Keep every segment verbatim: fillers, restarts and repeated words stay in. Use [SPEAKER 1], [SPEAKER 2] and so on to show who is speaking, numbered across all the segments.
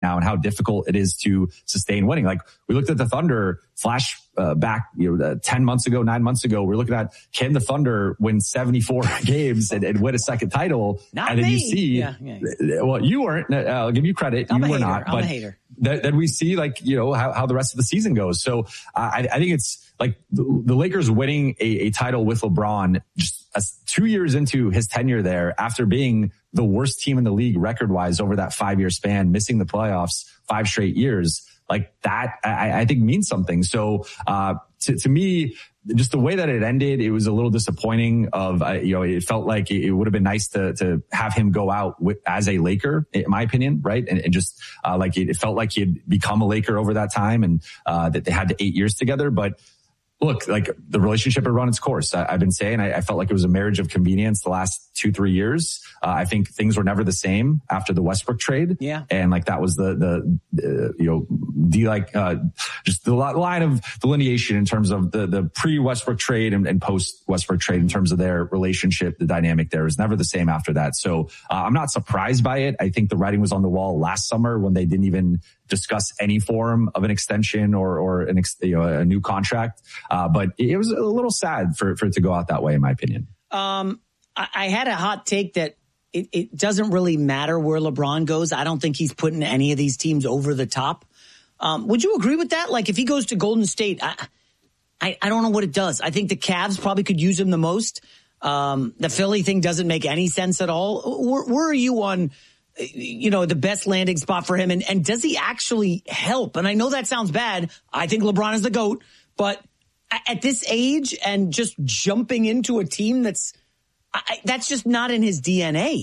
[SPEAKER 1] now and how difficult it is to sustain winning. Like we looked at the Thunder flash uh, back, you know, uh, ten months ago, nine months ago. We're looking at, can the Thunder win seventy-four games and, and win a second title?
[SPEAKER 2] Not
[SPEAKER 1] and then
[SPEAKER 2] me.
[SPEAKER 1] you see,
[SPEAKER 2] yeah, yeah.
[SPEAKER 1] well, you weren't, uh, I'll give you credit.
[SPEAKER 2] I'm
[SPEAKER 1] you
[SPEAKER 2] a
[SPEAKER 1] were
[SPEAKER 2] hater.
[SPEAKER 1] not,
[SPEAKER 2] I'm
[SPEAKER 1] but
[SPEAKER 2] a hater.
[SPEAKER 1] Th- then we see like, you know, how, how the rest of the season goes. So uh, I, I think it's like the, the Lakers winning a, a title with LeBron just uh, two years into his tenure there after being the worst team in the league record wise over that five year span, missing the playoffs five straight years. Like that, I, I think means something. So, uh, to, to me, just the way that it ended, it was a little disappointing of, uh, you know, it felt like it, it would have been nice to, to have him go out with, as a Laker, in my opinion, right? And, and just, uh, like it, it felt like he'd become a Laker over that time and, uh, that they had the eight years together. But look, like the relationship had run its course. I, I've been saying I, I felt like it was a marriage of convenience the last two, three years. Uh, I think things were never the same after the Westbrook trade.
[SPEAKER 2] Yeah.
[SPEAKER 1] And like that was the, the, uh, you know, the like, uh, just the line of delineation in terms of the, the pre-Westbrook trade and, and post-Westbrook trade in terms of their relationship. The dynamic there was never the same after that. So uh, I'm not surprised by it. I think the writing was on the wall last summer when they didn't even discuss any form of an extension or, or an ex, you know, a new contract. Uh, but it was a little sad for, for it to go out that way, in my opinion.
[SPEAKER 2] Um, I, I had a hot take that it, it doesn't really matter where LeBron goes. I don't think he's putting any of these teams over the top. Um, would you agree with that? Like if he goes to Golden State, I, I, I don't know what it does. I think the Cavs probably could use him the most. Um, the Philly thing doesn't make any sense at all. Where, where are you on, you know, the best landing spot for him? And, and does he actually help? And I know that sounds bad. I think LeBron is the GOAT, but at this age and just jumping into a team that's, I, that's just not in his D N A.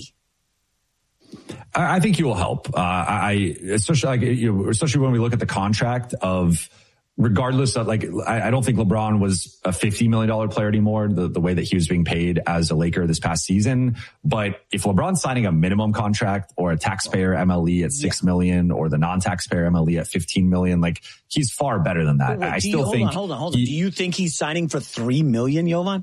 [SPEAKER 1] I think he will help. Uh, I, especially like, you know, especially when we look at the contract of, regardless of like, I, I don't think LeBron was a fifty million dollars player anymore, the, the way that he was being paid as a Laker this past season. But if LeBron's signing a minimum contract or a taxpayer M L E at six yeah. million or the non-taxpayer M L E at fifteen million, like he's far better than that. Wait, wait, I still
[SPEAKER 2] you, hold
[SPEAKER 1] think.
[SPEAKER 2] On, hold on, hold on. He, do you think he's signing for three million, Jovan?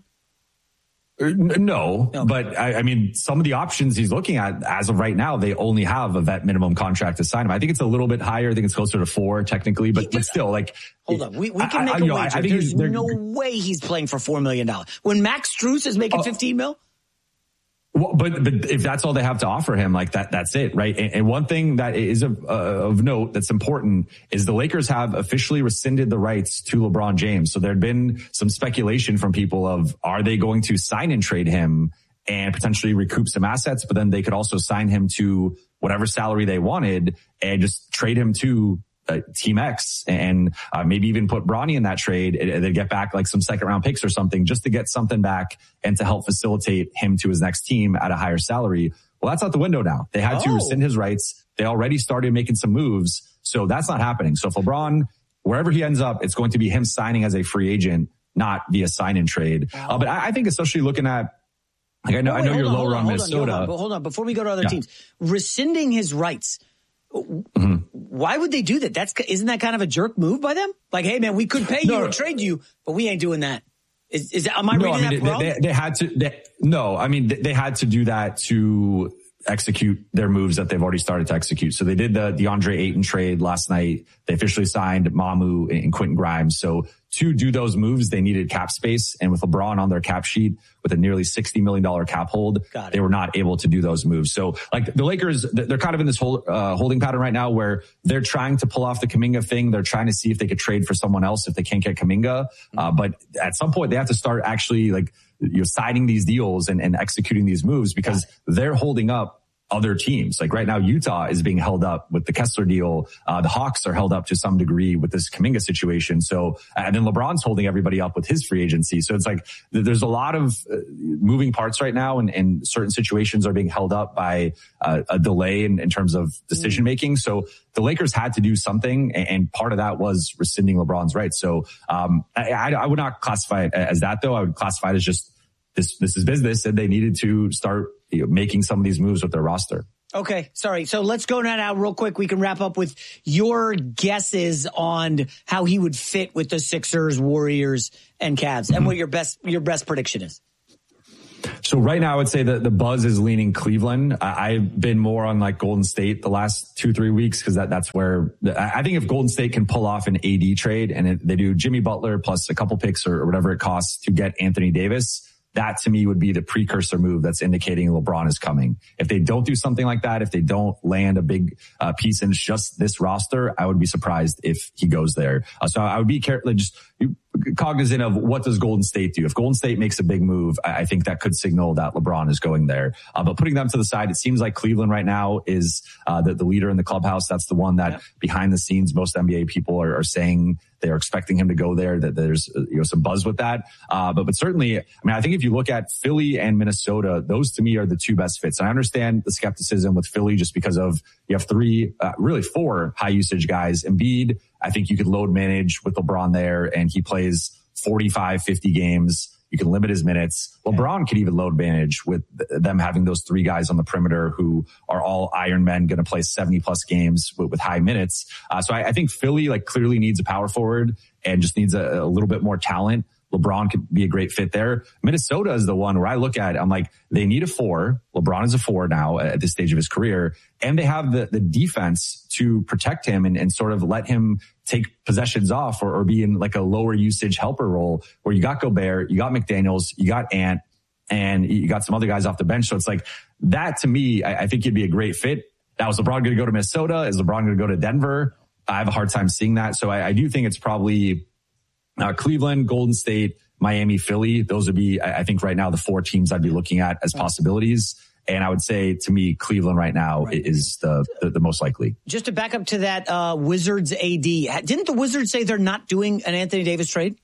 [SPEAKER 1] No,
[SPEAKER 2] no,
[SPEAKER 1] but I, I mean, some of the options he's looking at as of right now, they only have a vet minimum contract to sign him. I think it's a little bit higher. I think it's closer to four technically, but, but still like.
[SPEAKER 2] Hold on. We, we can make
[SPEAKER 1] I,
[SPEAKER 2] a
[SPEAKER 1] you know,
[SPEAKER 2] wager.
[SPEAKER 1] I, I think
[SPEAKER 2] There's no way he's playing for four million dollars. When Max Strus is making uh, fifteen mil?
[SPEAKER 1] Well, but, but if that's all they have to offer him, like that, that's it, right? And, and one thing that is of, uh, of note that's important is the Lakers have officially rescinded the rights to LeBron James. So there'd been some speculation from people of, are they going to sign and trade him and potentially recoup some assets, but then they could also sign him to whatever salary they wanted and just trade him to Uh, Team X and uh, maybe even put Bronny in that trade and then get back like some second round picks or something just to get something back and to help facilitate him to his next team at a higher salary. Well, that's out the window now. They had oh. to rescind his rights. They already started making some moves. So that's not happening. So if LeBron, wherever he ends up, it's going to be him signing as a free agent, not via sign and trade. Oh. Uh, but I, I think especially looking at, like I know, oh, wait, I know you're on, lower on, on Minnesota.
[SPEAKER 2] On, but hold on, before we go to other
[SPEAKER 1] yeah.
[SPEAKER 2] teams, rescinding his rights.
[SPEAKER 1] Mm-hmm.
[SPEAKER 2] Why would they do that? That's isn't that kind of a jerk move by them? Like, hey man, we could pay
[SPEAKER 1] no.
[SPEAKER 2] you or trade you, but we ain't doing that. Is is that, am I
[SPEAKER 1] no,
[SPEAKER 2] reading
[SPEAKER 1] I mean,
[SPEAKER 2] that wrong?
[SPEAKER 1] They, they, they had to. They, no, I mean they, they had to do that to execute their moves that they've already started to execute. So they did the DeAndre Ayton trade last night. They officially signed Mamu and Quentin Grimes. So to do those moves, they needed cap space. And with LeBron on their cap sheet with a nearly sixty million dollars cap hold, they were not able to do those moves. So like the Lakers, they're kind of in this whole, uh, holding pattern right now where they're trying to pull off the Kuminga thing. They're trying to see if they could trade for someone else if they can't get Kuminga. Uh, but at some point they have to start actually like, you know, signing these deals and, and executing these moves because they're holding up other teams. Like right now, Utah is being held up with the Kessler deal. Uh, the Hawks are held up to some degree with this Kuminga situation. So, and then LeBron's holding everybody up with his free agency. So it's like there's a lot of uh, moving parts right now, and, and certain situations are being held up by uh, a delay in, in terms of decision making. So the Lakers had to do something, and, and part of that was rescinding LeBron's rights. So um, I, I, I would not classify it as that, though. I would classify it as just this. This is business, and they needed to start you know, making some of these moves with their roster.
[SPEAKER 2] Okay, sorry. So let's go now, now real quick. We can wrap up with your guesses on how he would fit with the Sixers, Warriors, and Cavs, mm-hmm. and what your best your best prediction is.
[SPEAKER 1] So right now I would say that the buzz is leaning Cleveland. I, I've been more on like Golden State the last two, three weeks because that, that's where I think if Golden State can pull off an A D trade and it, they do Jimmy Butler plus a couple picks or, or whatever it costs to get Anthony Davis, that to me would be the precursor move that's indicating LeBron is coming. If they don't do something like that, if they don't land a big uh, piece in just this roster, I would be surprised if he goes there. Uh, so I would be careful, just cognizant of what does Golden State do. If Golden State makes a big move, I, I think that could signal that LeBron is going there. Uh, but putting them to the side, it seems like Cleveland right now is uh, the, the leader in the clubhouse. That's the one that yeah. behind the scenes, most N B A people are, are saying they're expecting him to go there, that there's you know some buzz with that. Uh, but, but certainly, I mean, I think if you look at Philly and Minnesota, those to me are the two best fits. And I understand the skepticism with Philly just because of you have three, uh, really four high usage guys. Embiid, I think you could load manage with LeBron there and he plays forty-five, fifty games. You can limit his minutes. LeBron could even load manage with them having those three guys on the perimeter who are all Iron Men, going to play seventy plus games with, with high minutes. Uh, so I, I think Philly like clearly needs a power forward and just needs a, a little bit more talent. LeBron could be a great fit there. Minnesota is the one where I look at it, I'm like, they need a four. LeBron is a four now at this stage of his career. And they have the, the defense to protect him and, and sort of let him take possessions off or, or be in like a lower usage helper role where you got Gobert, you got McDaniels, you got Ant, and you got some other guys off the bench. So it's like that to me, I, I think he'd be a great fit. Now, is LeBron going to go to Minnesota? Is LeBron going to go to Denver? I have a hard time seeing that. So I, I do think it's probably Uh, Cleveland, Golden State, Miami, Philly. Those would be, I think right now, the four teams I'd be looking at as possibilities. And I would say to me, Cleveland right now right. is the, the the most likely.
[SPEAKER 2] Just to back up to that uh, Wizards A D, didn't the Wizards say they're not doing an Anthony Davis trade?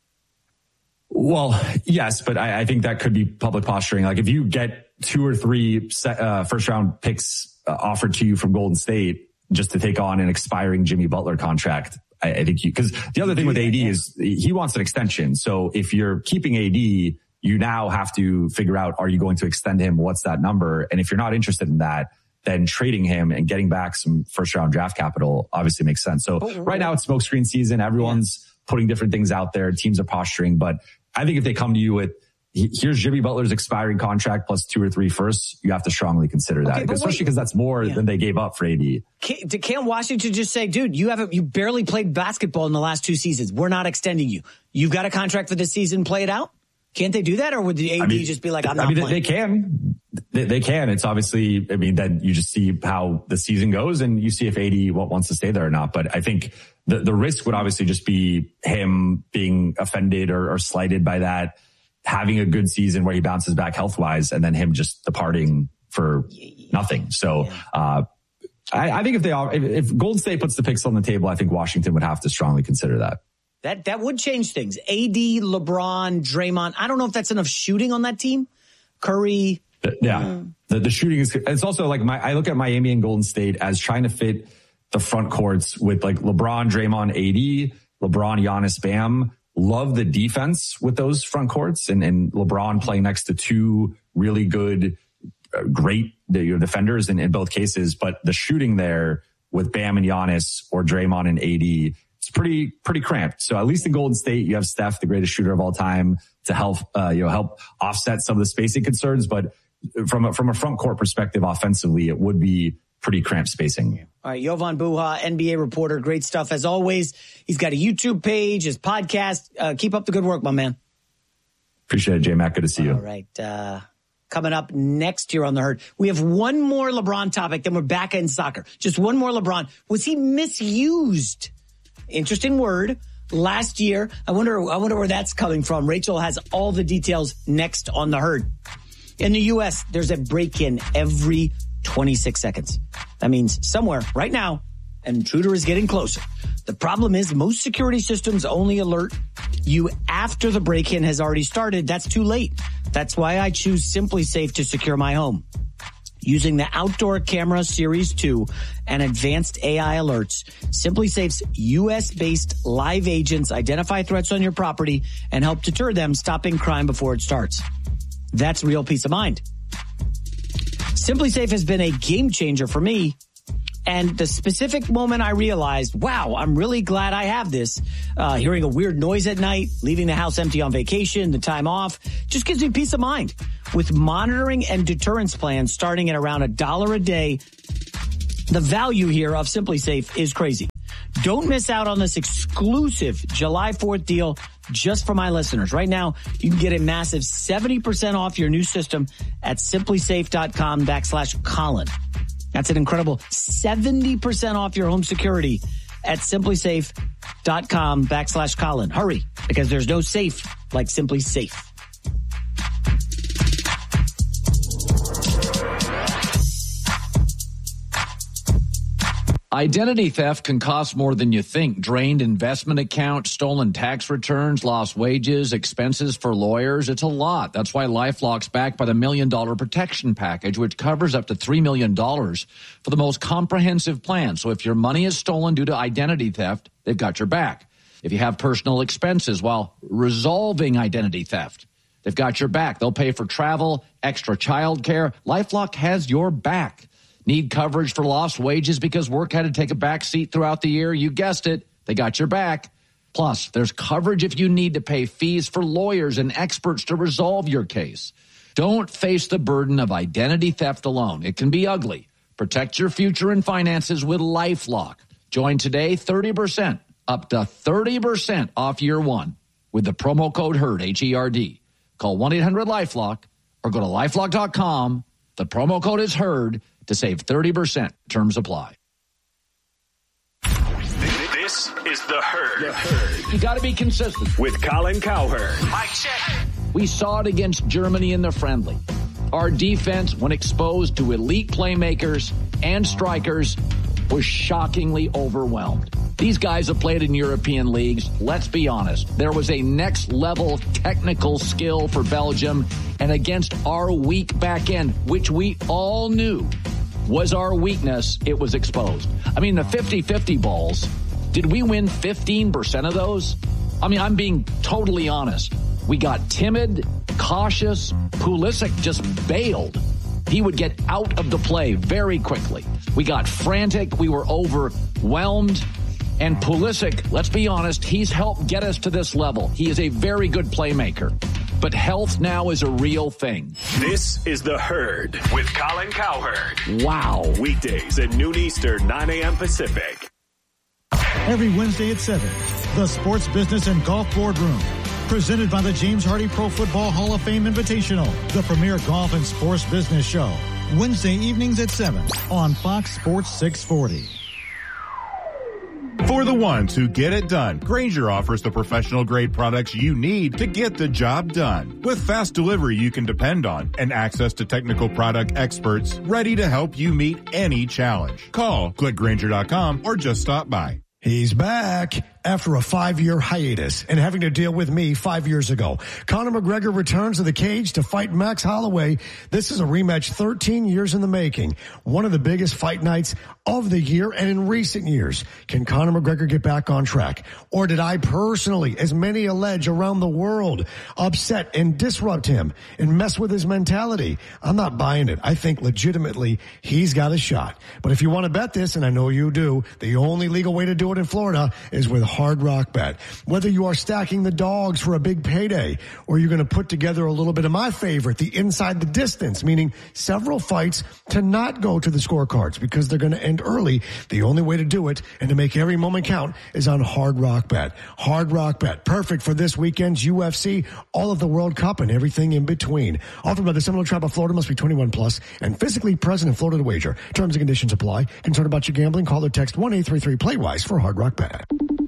[SPEAKER 1] Well, yes, but I, I think that could be public posturing. Like if you get two or three set, uh, first round picks uh, offered to you from Golden State just to take on an expiring Jimmy Butler contract, I, I think you, because the other thing with A D is he wants an extension. So if you're keeping A D, you now have to figure out, are you going to extend him? What's that number? And if you're not interested in that, then trading him and getting back some first round draft capital obviously makes sense. So right now it's smokescreen season. Everyone's putting different things out there. Teams are posturing, but I think if they come to you with, here's Jimmy Butler's expiring contract plus two or three firsts, you have to strongly consider that, okay, especially because that's more yeah. than they gave up for A D.
[SPEAKER 2] Can, can't Washington just say, dude, you haven't, you barely played basketball in the last two seasons. We're not extending you. You've got a contract for this season. Play it out. Can't they do that? Or would the A D I mean, just be like, I'm not
[SPEAKER 1] I mean,
[SPEAKER 2] playing?
[SPEAKER 1] They can. They, they can. It's obviously, I mean, then you just see how the season goes and you see if A D wants to stay there or not. But I think the, the risk would obviously just be him being offended or, or slighted by that, having a good season where he bounces back health wise, and then him just departing for nothing. So, uh, I, I think if they are, if, if Golden State puts the picks on the table, I think Washington would have to strongly consider that.
[SPEAKER 2] That, that would change things. A D, LeBron, Draymond. I don't know if that's enough shooting on that team. Curry.
[SPEAKER 1] Yeah. Mm. The, the shooting is, it's also like my, I look at Miami and Golden State as trying to fit the front courts with like LeBron, Draymond, A D, LeBron, Giannis, Bam. Love the defense with those front courts and, and LeBron playing next to two really good, uh, great you know, defenders in, in both cases. But the shooting there with Bam and Giannis or Draymond and A D, it's pretty, pretty cramped. So at least in Golden State, you have Steph, the greatest shooter of all time, to help, uh, you know, help offset some of the spacing concerns. But from a, from a front court perspective, offensively, it would be pretty cramped spacing.
[SPEAKER 2] All right, Jovan Buha, N B A reporter, great stuff as always. He's got a YouTube page, his podcast. Uh, keep up the good work, my man.
[SPEAKER 1] Appreciate it, J-Mac. Good to see you.
[SPEAKER 2] All right. Uh, coming up next year on The Herd, we have one more LeBron topic, then we're back in soccer. Just one more LeBron. Was he misused? Interesting word. Last year, I wonder, I wonder where that's coming from. Rachel has all the details next on The Herd. In the U S, there's a break-in every twenty-six seconds. That means somewhere right now, an intruder is getting closer. The problem is most security systems only alert you after the break-in has already started. That's too late. That's why I choose SimpliSafe to secure my home. Using the Outdoor Camera Series two and advanced A I alerts, SimpliSafe's U S-based live agents identify threats on your property and help deter them, stopping crime before it starts. That's real peace of mind. SimpliSafe has been a game changer for me. And the specific moment I realized, wow, I'm really glad I have this. Uh, hearing a weird noise at night, leaving the house empty on vacation, the time off, just gives me peace of mind. With monitoring and deterrence plans starting at around a dollar a day, the value here of Simply Safe is crazy. Don't miss out on this exclusive July fourth deal just for my listeners. Right now, you can get a massive seventy percent off your new system at simplysafe.com backslash Colin. That's an incredible seventy percent off your home security at simplysafe.com backslash Colin. Hurry, because there's no safe like Simply Safe.
[SPEAKER 3] Identity theft can cost more than you think. Drained investment accounts, stolen tax returns, lost wages, expenses for lawyers. It's a lot. That's why LifeLock's backed by the Million Dollar Protection Package, which covers up to three million dollars for the most comprehensive plan. So if your money is stolen due to identity theft, they've got your back. If you have personal expenses while resolving identity theft, they've got your back. They'll pay for travel, extra child care. LifeLock has your back. Need coverage for lost wages because work had to take a back seat throughout the year? You guessed it. They got your back. Plus, there's coverage if you need to pay fees for lawyers and experts to resolve your case. Don't face the burden of identity theft alone. It can be ugly. Protect your future and finances with LifeLock. Join today, thirty percent, up to thirty percent off year one with the promo code HERD, H E R D. Call one eight hundred LifeLock or go to lifelock dot com. The promo code is HERD to save thirty percent. Terms apply.
[SPEAKER 4] This is The Herd. The Herd.
[SPEAKER 3] You got to be consistent.
[SPEAKER 4] With Colin Cowherd.
[SPEAKER 3] Mike check. We saw it against Germany in the friendly. Our defense, when exposed to elite playmakers and strikers, was shockingly overwhelmed. These guys have played in European leagues. Let's be honest. There was a next-level technical skill for Belgium, and against our weak back end, which we all knew was our weakness, it was exposed. I mean, the fifty-fifty balls, did we win fifteen percent of those? I mean, I'm being totally honest. We got timid, cautious. Pulisic just bailed. He would get out of the play very quickly. We got frantic. We were overwhelmed. And Pulisic, let's be honest, he's helped get us to this level. He is a very good playmaker. But health now is a real thing.
[SPEAKER 4] This is The Herd with Colin Cowherd.
[SPEAKER 3] Wow.
[SPEAKER 4] Weekdays at noon Eastern, nine a.m. Pacific.
[SPEAKER 5] Every Wednesday at seven, the Sports Business and Golf Boardroom. Presented by the James Hardy Pro Football Hall of Fame Invitational, the premier golf and sports business show. Wednesday evenings at seven on Fox Sports six forty.
[SPEAKER 6] For the ones who get it done, Grainger offers the professional-grade products you need to get the job done. With fast delivery you can depend on and access to technical product experts ready to help you meet any challenge. Call, click Grainger dot com, or just stop by.
[SPEAKER 7] He's back after a five-year hiatus and having to deal with me five years ago. Conor McGregor returns to the cage to fight Max Holloway. This is a rematch thirteen years in the making. One of the biggest fight nights of the year and in recent years. Can Conor McGregor get back on track? Or did I personally, as many allege around the world, upset and disrupt him and mess with his mentality? I'm not buying it. I think legitimately he's got a shot. But if you want to bet this, and I know you do, the only legal way to do it in Florida is with Hard Rock Bet. Whether you are stacking the dogs for a big payday or you're going to put together a little bit of my favorite, the inside the distance, meaning several fights to not go to the scorecards because they're going to end early. The only way to do it and to make every moment count is on Hard Rock Bet. Hard Rock Bet, perfect for this weekend's U F C, all of the World Cup, and everything in between. Offered by the Seminole Tribe of Florida, must be twenty-one plus and physically present in Florida to wager. Terms and conditions apply. Concerned about your gambling? Call or text one eight three three play wise for Hard Rock Bet.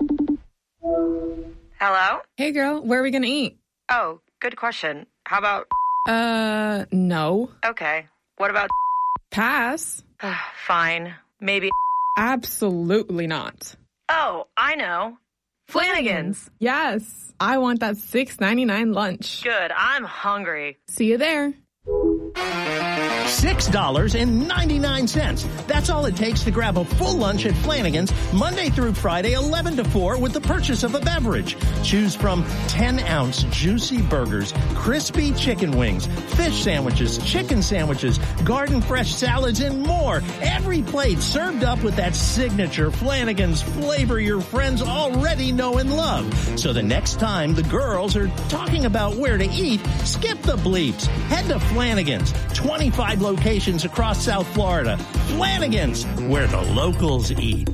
[SPEAKER 8] Hello?
[SPEAKER 9] Hey, girl, where are we going to eat?
[SPEAKER 8] Oh, good question. How about...
[SPEAKER 9] Uh, no.
[SPEAKER 8] Okay. What about...
[SPEAKER 9] Pass.
[SPEAKER 8] Fine. Maybe...
[SPEAKER 9] Absolutely not.
[SPEAKER 8] Oh, I know. Flanagan's.
[SPEAKER 9] Yes. I want that six ninety-nine lunch.
[SPEAKER 8] Good. I'm hungry.
[SPEAKER 9] See you there.
[SPEAKER 10] six dollars and ninety-nine cents. That's all it takes to grab a full lunch at Flanagan's Monday through Friday, eleven to four with the purchase of a beverage. Choose from ten ounce juicy burgers, crispy chicken wings, fish sandwiches, chicken sandwiches, garden fresh salads, and more. Every plate served up with that signature Flanagan's flavor your friends already know and love. So the next time the girls are talking about where to eat, skip the bleeps. Head to Flanagan's, twenty-five locations across South Florida. Flanagan's, where the locals eat.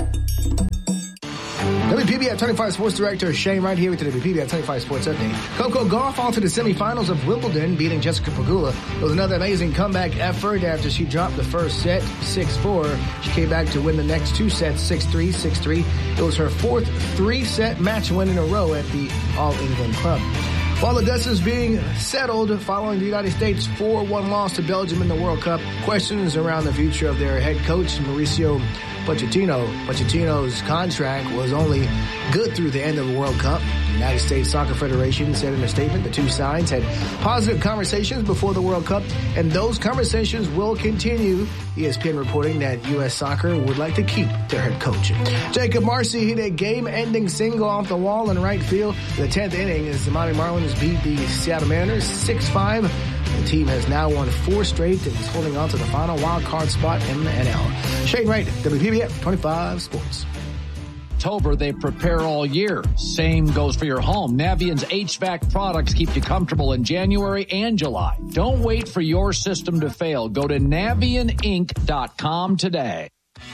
[SPEAKER 11] W P B F twenty-five Sports Director Shane Wright here with the W P B F twenty-five Sports Update. Coco Gauff on to the semifinals of Wimbledon, beating Jessica Pegula. It was another amazing comeback effort after she dropped the first set, six four. She came back to win the next two sets, six three, six three. It was her fourth three-set match win in a row at the All-England Club. While the dust is being settled following the United States four one loss to Belgium in the World Cup, questions around the future of their head coach, Mauricio Pochettino. Pochettino's contract was only good through the end of the World Cup. The United States Soccer Federation said in a statement the two sides had positive conversations before the World Cup, and those conversations will continue. E S P N reporting that U S Soccer would like to keep their head coach. Jacob Marcy hit a game-ending single off the wall in right field. The tenth inning as the Miami Marlins beat the Seattle Mariners six five. The team has now won four straight and is holding on to the final wild card spot in the N L. Shane Wright, W P B F twenty-five Sports.
[SPEAKER 3] October, they prepare all year. Same goes for your home. Navient's H V A C products keep you comfortable in January and July. Don't wait for your system to fail. Go to Navient Inc dot com today.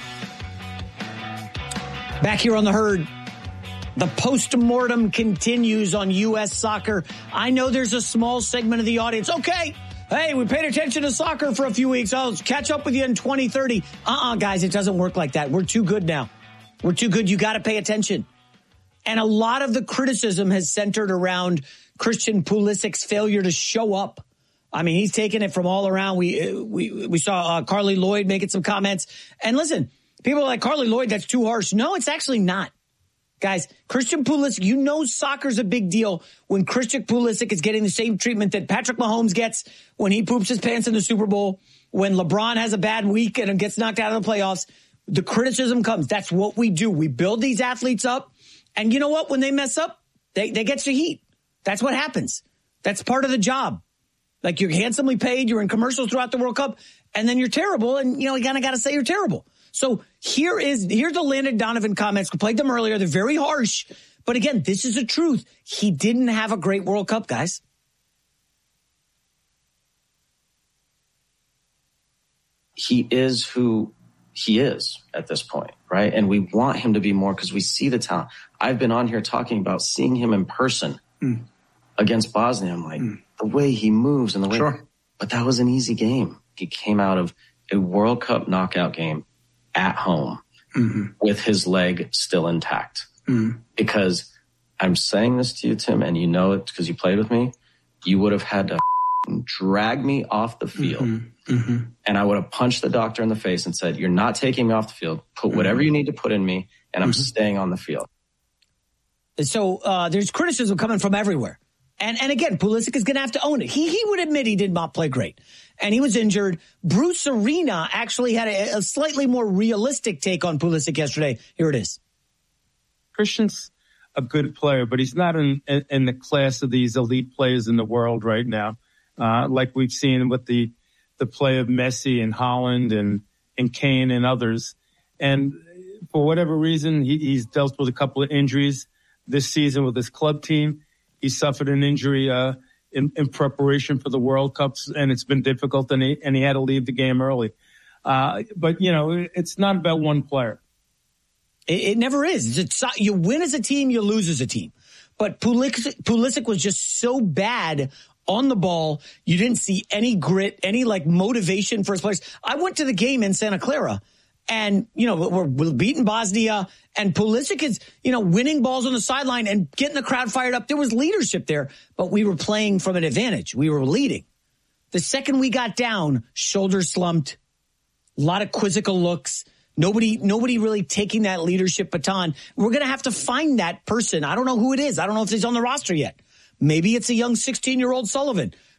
[SPEAKER 2] Back here on the Herd, the post-mortem continues on U S Soccer. I know there's a small segment of the audience. Okay, hey, we paid attention to soccer for a few weeks. I'll catch up with you in twenty thirty. Uh-uh, guys, it doesn't work like that. We're too good now. We're too good. You got to pay attention. And a lot of the criticism has centered around Christian Pulisic's failure to show up. I mean, he's taken it from all around. We we we saw uh, Carly Lloyd making some comments. And listen, people are like, Carly Lloyd, that's too harsh. No, it's actually not. Guys, Christian Pulisic, you know soccer's a big deal when Christian Pulisic is getting the same treatment that Patrick Mahomes gets when he poops his pants in the Super Bowl, when LeBron has a bad week and gets knocked out of the playoffs. The criticism comes. That's what we do. We build these athletes up. And you know what? When they mess up, they, they get your heat. That's what happens. That's part of the job. Like, you're handsomely paid. You're in commercials throughout the World Cup. And then you're terrible. And, you know, you kind of got to say you're terrible. So here is, here's the Landon Donovan comments. We played them earlier. They're very harsh. But again, this is the truth. He didn't have a great World Cup, guys.
[SPEAKER 12] He is who he is at this point, right? And we want him to be more because we see the talent. I've been on here talking about seeing him in person mm. against Bosnia. I'm like, mm. the way he moves and the way, sure. But that was an easy game. He came out of a World Cup knockout game at home mm-hmm. with his leg still intact. Mm. Because I'm saying this to you, Tim, and you know it because you played with me. You would have had to drag me off the field. Mm-hmm. Mm-hmm. And I would have punched the doctor in the face and said, you're not taking me off the field. Put whatever mm-hmm. you need to put in me, and I'm mm-hmm. staying on the field.
[SPEAKER 2] So uh, there's criticism coming from everywhere. And and again, Pulisic is going to have to own it. He he would admit he did not play great. And he was injured. Bruce Arena actually had a, a slightly more realistic take on Pulisic yesterday. Here it is.
[SPEAKER 13] Christian's a good player, but he's not in, in, in the class of these elite players in the world right now. Uh, like we've seen with the, the play of Messi and Haaland and, and Kane and others. And for whatever reason, he, he's dealt with a couple of injuries this season with his club team. He suffered an injury, uh, in, in preparation for the World Cups, and it's been difficult, and he, and he had to leave the game early. Uh, but, you know, it's not about one player.
[SPEAKER 2] It, it never is. It's, you win as a team, you lose as a team. But Pulisic, Pulisic was just so bad on the ball. You didn't see any grit, any like motivation for his players. I went to the game in Santa Clara and, you know, we're, we're beating Bosnia and Pulisic is, you know, winning balls on the sideline and getting the crowd fired up. There was leadership there, but we were playing from an advantage. We were leading. The second we got down, shoulders slumped, a lot of quizzical looks. Nobody, nobody really taking that leadership baton. We're going to have to find that person. I don't know who it is. I don't know if he's on the roster yet. Maybe it's a young sixteen-year-old Sullivan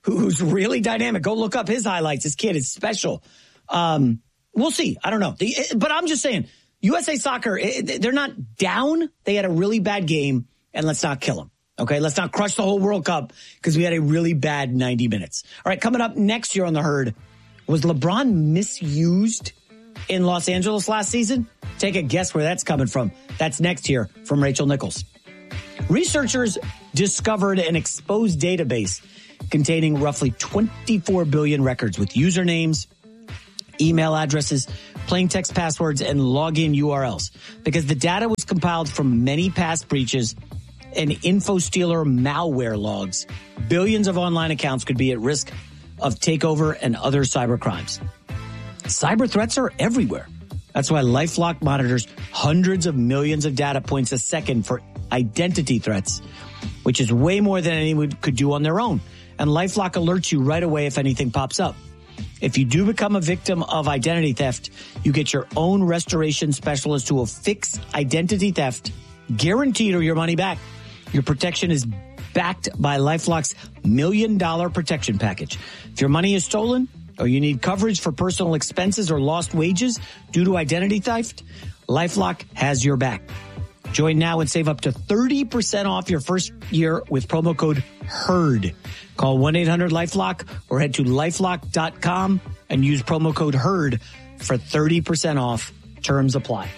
[SPEAKER 2] who, who's really dynamic. Go look up his highlights. This kid is special. Um, we'll see. I don't know. The, but I'm just saying, U S A Soccer, they're not down. They had a really bad game, and let's not kill them. Okay, let's not crush the whole World Cup because we had a really bad ninety minutes. All right, coming up next year on The Herd, was LeBron misused in Los Angeles last season? Take a guess where that's coming from. That's next year from Rachel Nichols. Researchers discovered an exposed database containing roughly twenty-four billion records with usernames, email addresses, plain text passwords, and login U R Ls because the data was compiled from many past breaches and InfoStealer malware logs. Billions of online accounts could be at risk of takeover and other cyber crimes. Cyber threats are everywhere. That's why LifeLock monitors hundreds of millions of data points a second for identity threats, which is way more than anyone could do on their own. And LifeLock alerts you right away if anything pops up. If you do become a victim of identity theft, you get your own restoration specialist who will fix identity theft, guaranteed or your money back. Your protection is backed by LifeLock's million dollar protection package. If your money is stolen or you need coverage for personal expenses or lost wages due to identity theft, LifeLock has your back. Join now and save up to thirty percent off your first year with promo code HERD. Call one eight hundred LifeLock or head to lifelock dot com and use promo code HERD for thirty percent off. Terms apply.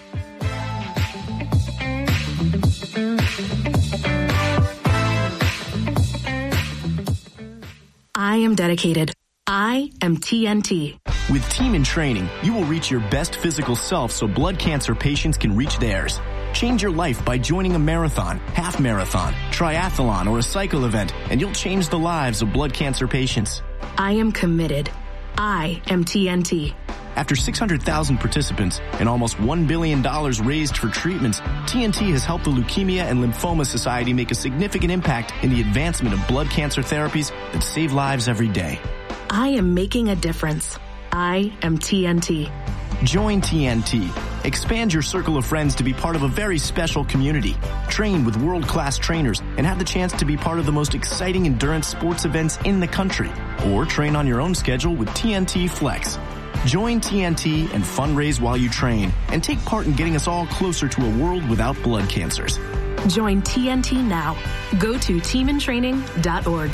[SPEAKER 14] I am dedicated. I am T N T.
[SPEAKER 15] With Team in Training, you will reach your best physical self so blood cancer patients can reach theirs. Change your life by joining a marathon, half marathon, triathlon, or a cycle event, and you'll change the lives of blood cancer patients.
[SPEAKER 14] I am committed. I am T N T.
[SPEAKER 15] After six hundred thousand participants and almost one billion dollars raised for treatments, T N T has helped the Leukemia and Lymphoma Society make a significant impact in the advancement of blood cancer therapies that save lives every day.
[SPEAKER 14] I am making a difference. I am T N T.
[SPEAKER 15] Join T N T. Expand your circle of friends to be part of a very special community. Train with world-class trainers and have the chance to be part of the most exciting endurance sports events in the country. Or train on your own schedule with T N T Flex. Join T N T and fundraise while you train and take part in getting us all closer to a world without blood cancers.
[SPEAKER 14] Join T N T now. Go to team in training dot org.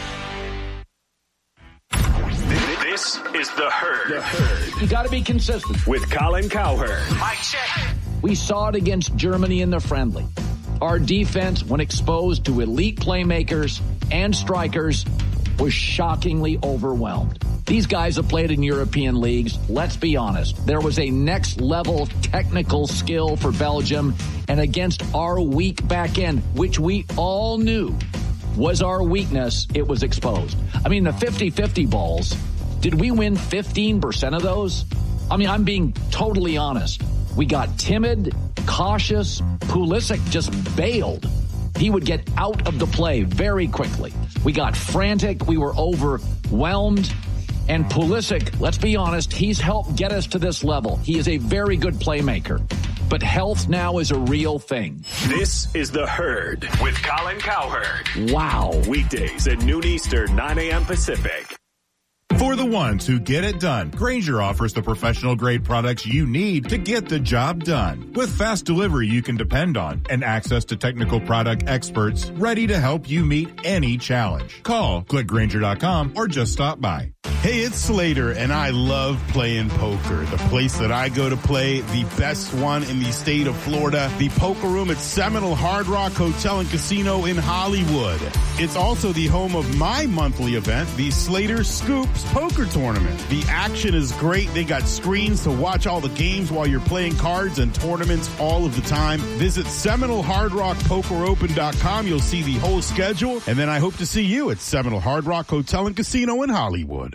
[SPEAKER 4] This is The Herd. The Herd.
[SPEAKER 3] You got to be consistent.
[SPEAKER 4] With Colin Cowherd.
[SPEAKER 3] Mike check. We saw it against Germany in the friendly. Our defense, when exposed to elite playmakers and strikers, was shockingly overwhelmed. These guys have played in European leagues. Let's be honest. There was a next level technical skill for Belgium, and against our weak back end, which we all knew was our weakness, it was exposed. I mean, the fifty-fifty balls, did we win fifteen percent of those? I mean, I'm being totally honest. We got timid, cautious. Pulisic just bailed. He would get out of the play very quickly. We got frantic. We were overwhelmed. And Pulisic, let's be honest, he's helped get us to this level. He is a very good playmaker. But health now is a real thing.
[SPEAKER 4] This is The Herd with Colin Cowherd.
[SPEAKER 3] Wow.
[SPEAKER 4] Weekdays at noon Eastern, nine a.m. Pacific.
[SPEAKER 6] For the ones who get it done, Grainger offers the professional grade products you need to get the job done. With fast delivery you can depend on and access to technical product experts ready to help you meet any challenge. Call, click Grainger dot com, or just stop by.
[SPEAKER 16] Hey, it's Slater, and I love playing poker. The place that I go to play, the best one in the state of Florida, the Poker Room at Seminole Hard Rock Hotel and Casino in Hollywood. It's also the home of my monthly event, the Slater Scoops Poker Tournament. The action is great. They got screens to watch all the games while you're playing cards and tournaments all of the time. Visit Seminole Hard Rock Poker Open dot com. You'll see the whole schedule, and then I hope to see you at Seminole Hard Rock Hotel and Casino in Hollywood.
[SPEAKER 7] Hey,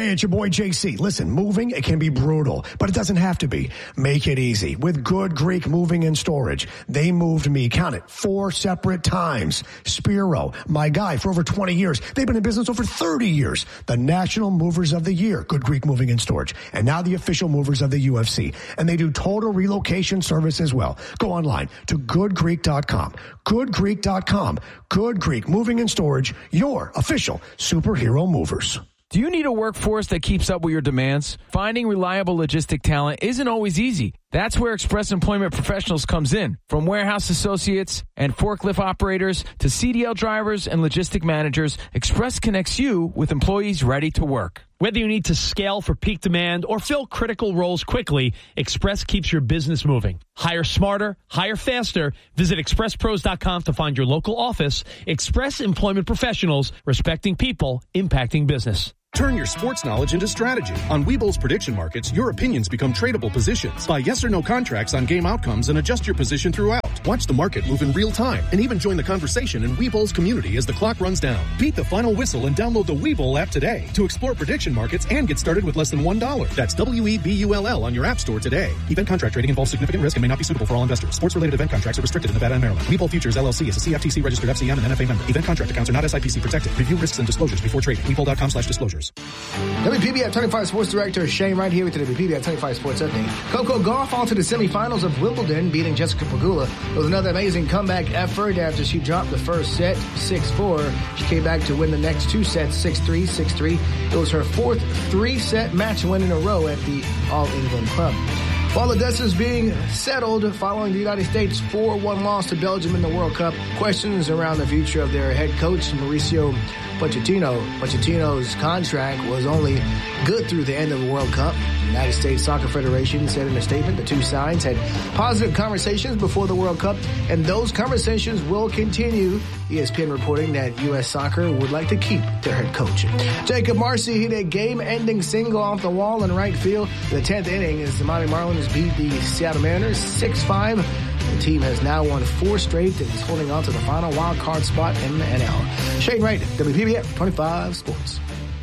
[SPEAKER 7] Hey, it's your boy J C. Listen, moving, it can be brutal, but it doesn't have to be. Make it easy with Good Greek Moving and Storage. They moved me, count it, four separate times. Spiro, my guy for over twenty years. They've been in business over thirty years. The National Movers of the Year, Good Greek Moving and Storage. And now the official movers of the U F C. And they do total relocation service as well. Go online to good greek dot com. good greek dot com. Good Greek Moving and Storage, your official superhero movers.
[SPEAKER 17] Do you need a workforce that keeps up with your demands? Finding reliable logistic talent isn't always easy. That's where Express Employment Professionals comes in. From warehouse associates and forklift operators to C D L drivers and logistic managers, Express connects you with employees ready to work.
[SPEAKER 18] Whether you need to scale for peak demand or fill critical roles quickly, Express keeps your business moving. Hire smarter, hire faster. Visit express pros dot com to find your local office. Express Employment Professionals, respecting people, impacting business.
[SPEAKER 19] Turn your sports knowledge into strategy. On Webull's prediction markets, your opinions become tradable positions. Buy yes or no contracts on game outcomes and adjust your position throughout. Watch the market move in real time and even join the conversation in Webull's community as the clock runs down. Beat the final whistle and download the Webull app today to explore prediction markets and get started with less than one dollar. That's W E B U L L on your app store today. Event contract trading involves significant risk and may not be suitable for all investors. Sports-related event contracts are restricted in Nevada and Maryland. Webull Futures, L L C is a C F T C registered F C M and N F A member. Event contract accounts are not S I P C protected. Review risks and disclosures before trading. Webull dot com slash disclosures.
[SPEAKER 11] W P B F twenty-five Sports Director Shane right here with the W P B F twenty-five Sports Update. Coco Gauff on to the semifinals of Wimbledon, beating Jessica Pegula. It was another amazing comeback effort after she dropped the first set, six four. She came back to win the next two sets, six three, six three. It was her fourth three-set match win in a row at the All England Club. While the dust is being settled following the United States four one loss to Belgium in the World Cup, questions around the future of their head coach, Mauricio Pochettino. Pochettino's contract was only good through the end of the World Cup. The United States Soccer Federation said in a statement the two sides had positive conversations before the World Cup, and those conversations will continue. E S P N reporting that U S Soccer would like to keep their head coach. Jacob Marcy hit a game-ending single off the wall in right field in the tenth inning as the Miami Marlins beat the Seattle Mariners six five. The team has now won four straight and is holding on to the final wild card spot in the N L. Shane Wright, W P B F twenty-five Sports.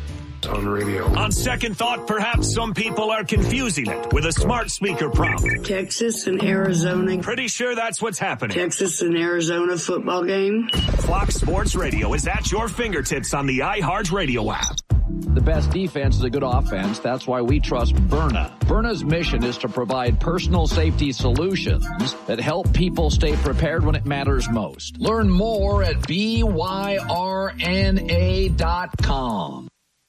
[SPEAKER 4] On radio. On second thought, perhaps some people are confusing it with a smart speaker prompt.
[SPEAKER 20] Texas and Arizona.
[SPEAKER 4] Pretty sure that's what's happening.
[SPEAKER 20] Texas and Arizona football game.
[SPEAKER 4] Fox Sports Radio is at your fingertips on the iHeartRadio app.
[SPEAKER 3] The best defense is a good offense. That's why we trust Byrna. Byrna's mission is to provide personal safety solutions that help people stay prepared when it matters most. Learn more at B Y R N A dot com.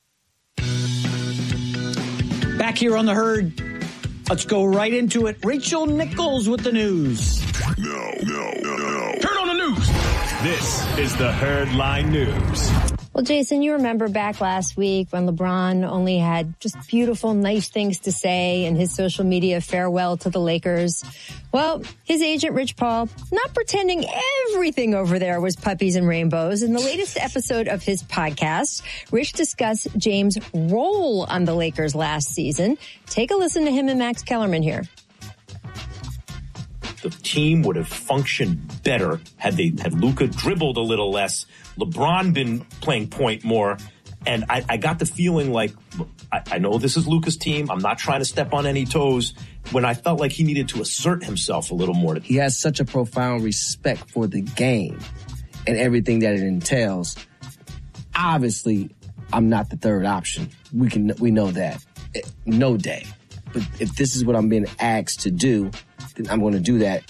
[SPEAKER 2] Back here on the Herd, let's go right into it. Rachel Nichols with the news.
[SPEAKER 4] No, no, no, no. Turn on the news. This is the Herd Line News.
[SPEAKER 21] Well, Jason, you remember back last week when LeBron only had just beautiful, nice things to say in his social media farewell to the Lakers. Well, his agent, Rich Paul, not pretending everything over there was puppies and rainbows. In the latest episode of his podcast, Rich discussed James' role on the Lakers last season. Take a listen to him and Max Kellerman here.
[SPEAKER 22] The team would have functioned better had they had Luka dribbled a little less, LeBron been playing point more, and I, I got the feeling like, I, I know this is Luka's team, I'm not trying to step on any toes, when I felt like he needed to assert himself a little more.
[SPEAKER 23] He has such a profound respect for the game and everything that it entails. Obviously, I'm not the third option. We can we know that. No day. But if this is what I'm being asked to do, then I'm going to do that.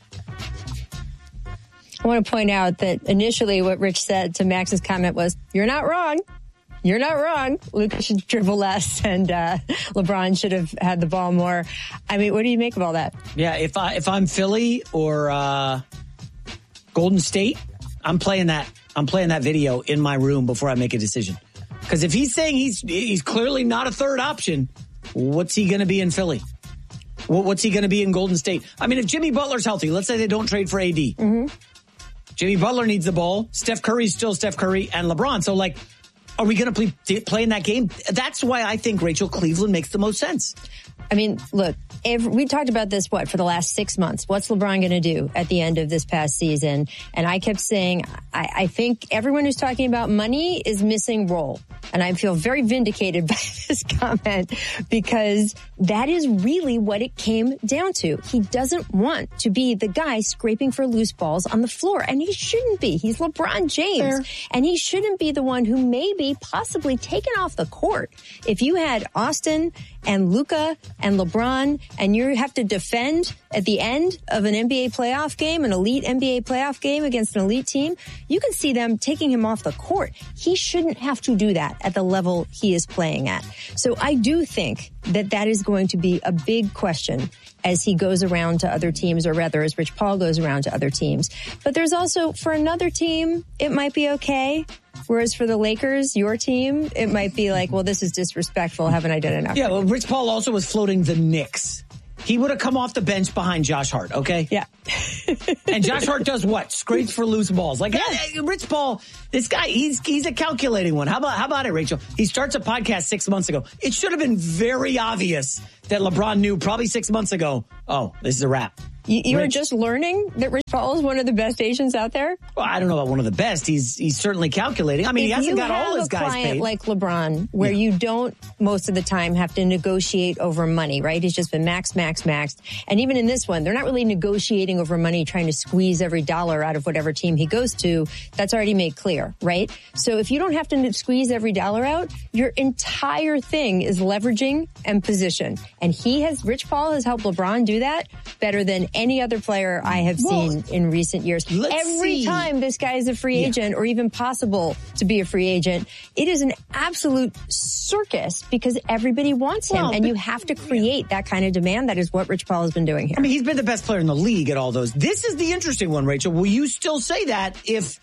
[SPEAKER 21] I want to point out that initially what Rich said to Max's comment was, you're not wrong. You're not wrong. Luka should dribble less and uh, LeBron should have had the ball more. I mean, what do you make of all that?
[SPEAKER 2] Yeah, if, I, if I'm Philly or uh, Golden State, I'm playing that. I'm playing that video in my room before I make a decision. Because if he's saying he's he's clearly not a third option, what's he going to be in Philly? What's he going to be in Golden State? I mean, if Jimmy Butler's healthy, let's say they don't trade for A D.
[SPEAKER 21] Mm-hmm.
[SPEAKER 2] Jimmy Butler needs the ball. Steph Curry's still Steph Curry and LeBron. So, like, are we going to play, play in that game? That's why I think, Rachel, Cleveland makes the most sense.
[SPEAKER 21] I mean, look, if we talked about this, what, for the last six months. What's LeBron going to do at the end of this past season? And I kept saying, I, I think everyone who's talking about money is missing role. And I feel very vindicated by this comment because that is really what it came down to. He doesn't want to be the guy scraping for loose balls on the floor. And he shouldn't be. He's LeBron James. Fair. And he shouldn't be the one who may be possibly taken off the court. If you had Austin and Luka and LeBron and you have to defend at the end of an N B A playoff game, an elite N B A playoff game against an elite team, you can see them taking him off the court. He shouldn't have to do that at the level he is playing at. So I do think that that is going to be a big question as he goes around to other teams, or rather as Rich Paul goes around to other teams. But there's also, for another team, it might be okay. Whereas for the Lakers, your team, it might be like, well, this is disrespectful. Haven't I done enough?
[SPEAKER 2] Yeah, well, Rich Paul also was floating the Knicks. He would have come off the bench behind Josh Hart, okay?
[SPEAKER 21] Yeah.
[SPEAKER 2] And Josh Hart does what? Scrapes for loose balls. Like, yeah. Rich Paul, this guy, he's he's a calculating one. How about how about it, Rachel? He starts a podcast six months ago. It should have been very obvious that LeBron knew probably six months ago, oh, this is a wrap.
[SPEAKER 21] You, you were just learning that Rich Paul is one of the best agents out there?
[SPEAKER 2] Well, I don't know about one of the best. He's he's certainly calculating. I mean,
[SPEAKER 21] if
[SPEAKER 2] he hasn't got all his
[SPEAKER 21] guys paid. If you have a client like LeBron, where
[SPEAKER 2] yeah.
[SPEAKER 21] you don't most of the time have to negotiate over money, right? He's just been max, max, maxed. And even in this one, they're not really negotiating over money, trying to squeeze every dollar out of whatever team he goes to. That's already made clear, right? So if you don't have to squeeze every dollar out, your entire thing is leveraging and position. And he has, Rich Paul has helped LeBron do that better than any other player I have well, seen in recent years. Every
[SPEAKER 2] see.
[SPEAKER 21] time this guy is a free yeah. agent, or even possible to be a free agent, it is an absolute circus because everybody wants him. Well, and you have to create yeah. that kind of demand. That is what Rich Paul has been doing here.
[SPEAKER 2] I mean, he's been the best player in the league at all those. This is the interesting one, Rachel. Will you still say that if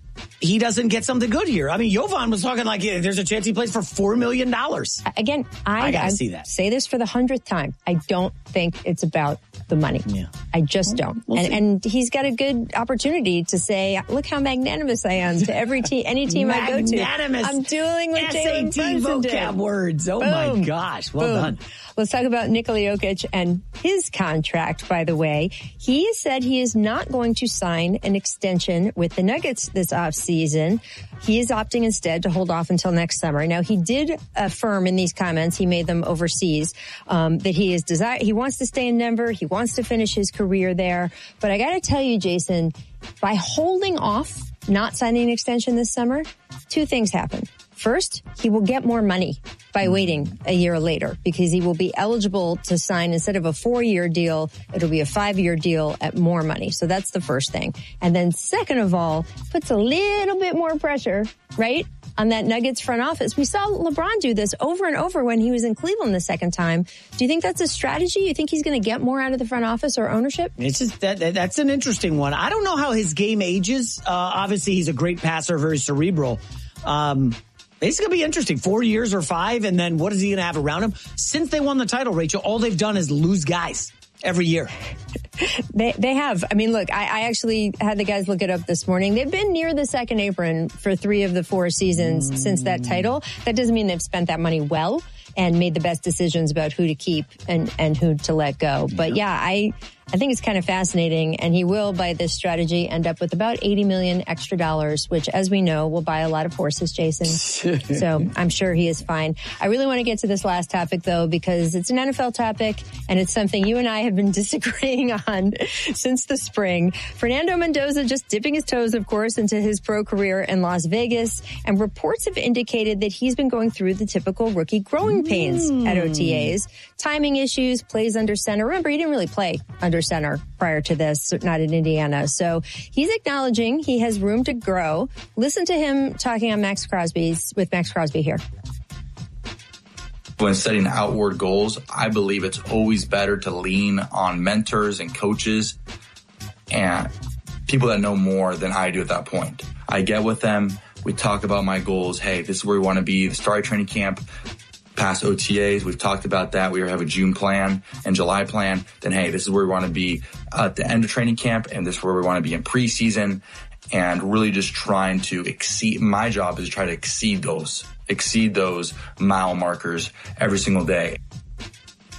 [SPEAKER 2] he doesn't get something good here? I mean, Jovan was talking like yeah, there's a chance he plays for four million dollars.
[SPEAKER 21] Again, I,
[SPEAKER 2] I gotta
[SPEAKER 21] I
[SPEAKER 2] see that.
[SPEAKER 21] Say this for the hundredth time. I don't think it's about the money.
[SPEAKER 2] Yeah.
[SPEAKER 21] I just don't.
[SPEAKER 2] We'll
[SPEAKER 21] and, and he's got a good opportunity to say, look how magnanimous I am to every team, any team I go to.
[SPEAKER 2] Magnanimous.
[SPEAKER 21] I'm dueling with
[SPEAKER 2] S A T
[SPEAKER 21] Jalen Brunson did.
[SPEAKER 2] vocab words. Oh
[SPEAKER 21] Boom.
[SPEAKER 2] my gosh. Well
[SPEAKER 21] Boom.
[SPEAKER 2] done.
[SPEAKER 21] Let's talk about Nikola Jokic and his contract, by the way. He has said he is not going to sign an extension with the Nuggets this offseason. He is opting instead to hold off until next summer. Now, he did affirm in these comments, he made them overseas, um, that he is desire, he wants to stay in Denver. He wants to finish his career there. But I got to tell you, Jason, by holding off, not signing an extension this summer, two things happen. First, he will get more money by waiting a year later because he will be eligible to sign, instead of a four-year deal, it'll be a five-year deal at more money. So that's the first thing. And then second of all, puts a little bit more pressure, right, on that Nuggets front office. We saw LeBron do this over and over when he was in Cleveland the second time. Do you think that's a strategy? You think he's going to get more out of the front office or ownership?
[SPEAKER 2] It's just that, that that's an interesting one. I don't know how his game ages. Uh, obviously, he's a great passer, very cerebral. Um, It's going to be interesting. Four years or five, and then what is he going to have around him? Since they won the title, Rachel, all they've done is lose guys every year.
[SPEAKER 21] They they have. I mean, look, I, I actually had the guys look it up this morning. They've been near the second apron for three of the four seasons mm. since that title. That doesn't mean they've spent that money well and made the best decisions about who to keep and, and who to let go. But yeah, I... I think it's kind of fascinating, and he will, by this strategy, end up with about eighty million extra dollars, which, as we know, will buy a lot of horses, Jason. So I'm sure he is fine. I really want to get to this last topic, though, because it's an N F L topic, and it's something you and I have been disagreeing on since the spring. Fernando Mendoza just dipping his toes, of course, into his pro career in Las Vegas, and reports have indicated that he's been going through the typical rookie growing pains mm. at O T As. Timing issues, plays under center. Remember, he didn't really play under center prior to this, not in Indiana. So he's acknowledging he has room to grow. Listen to him talking on Max Crosby's with Max Crosby here.
[SPEAKER 1] When setting outward goals, I believe it's always better to lean on mentors and coaches and people that know more than I do at that point. I get with them. We talk about my goals. Hey, this is where we want to be. The start of training camp. Past O T As, we've talked about that. We have a June plan and July plan. Then, hey, this is where we want to be at the end of training camp, and this is where we want to be in preseason, and really just trying to exceed. My job is to try to exceed those, exceed those mile markers every single day.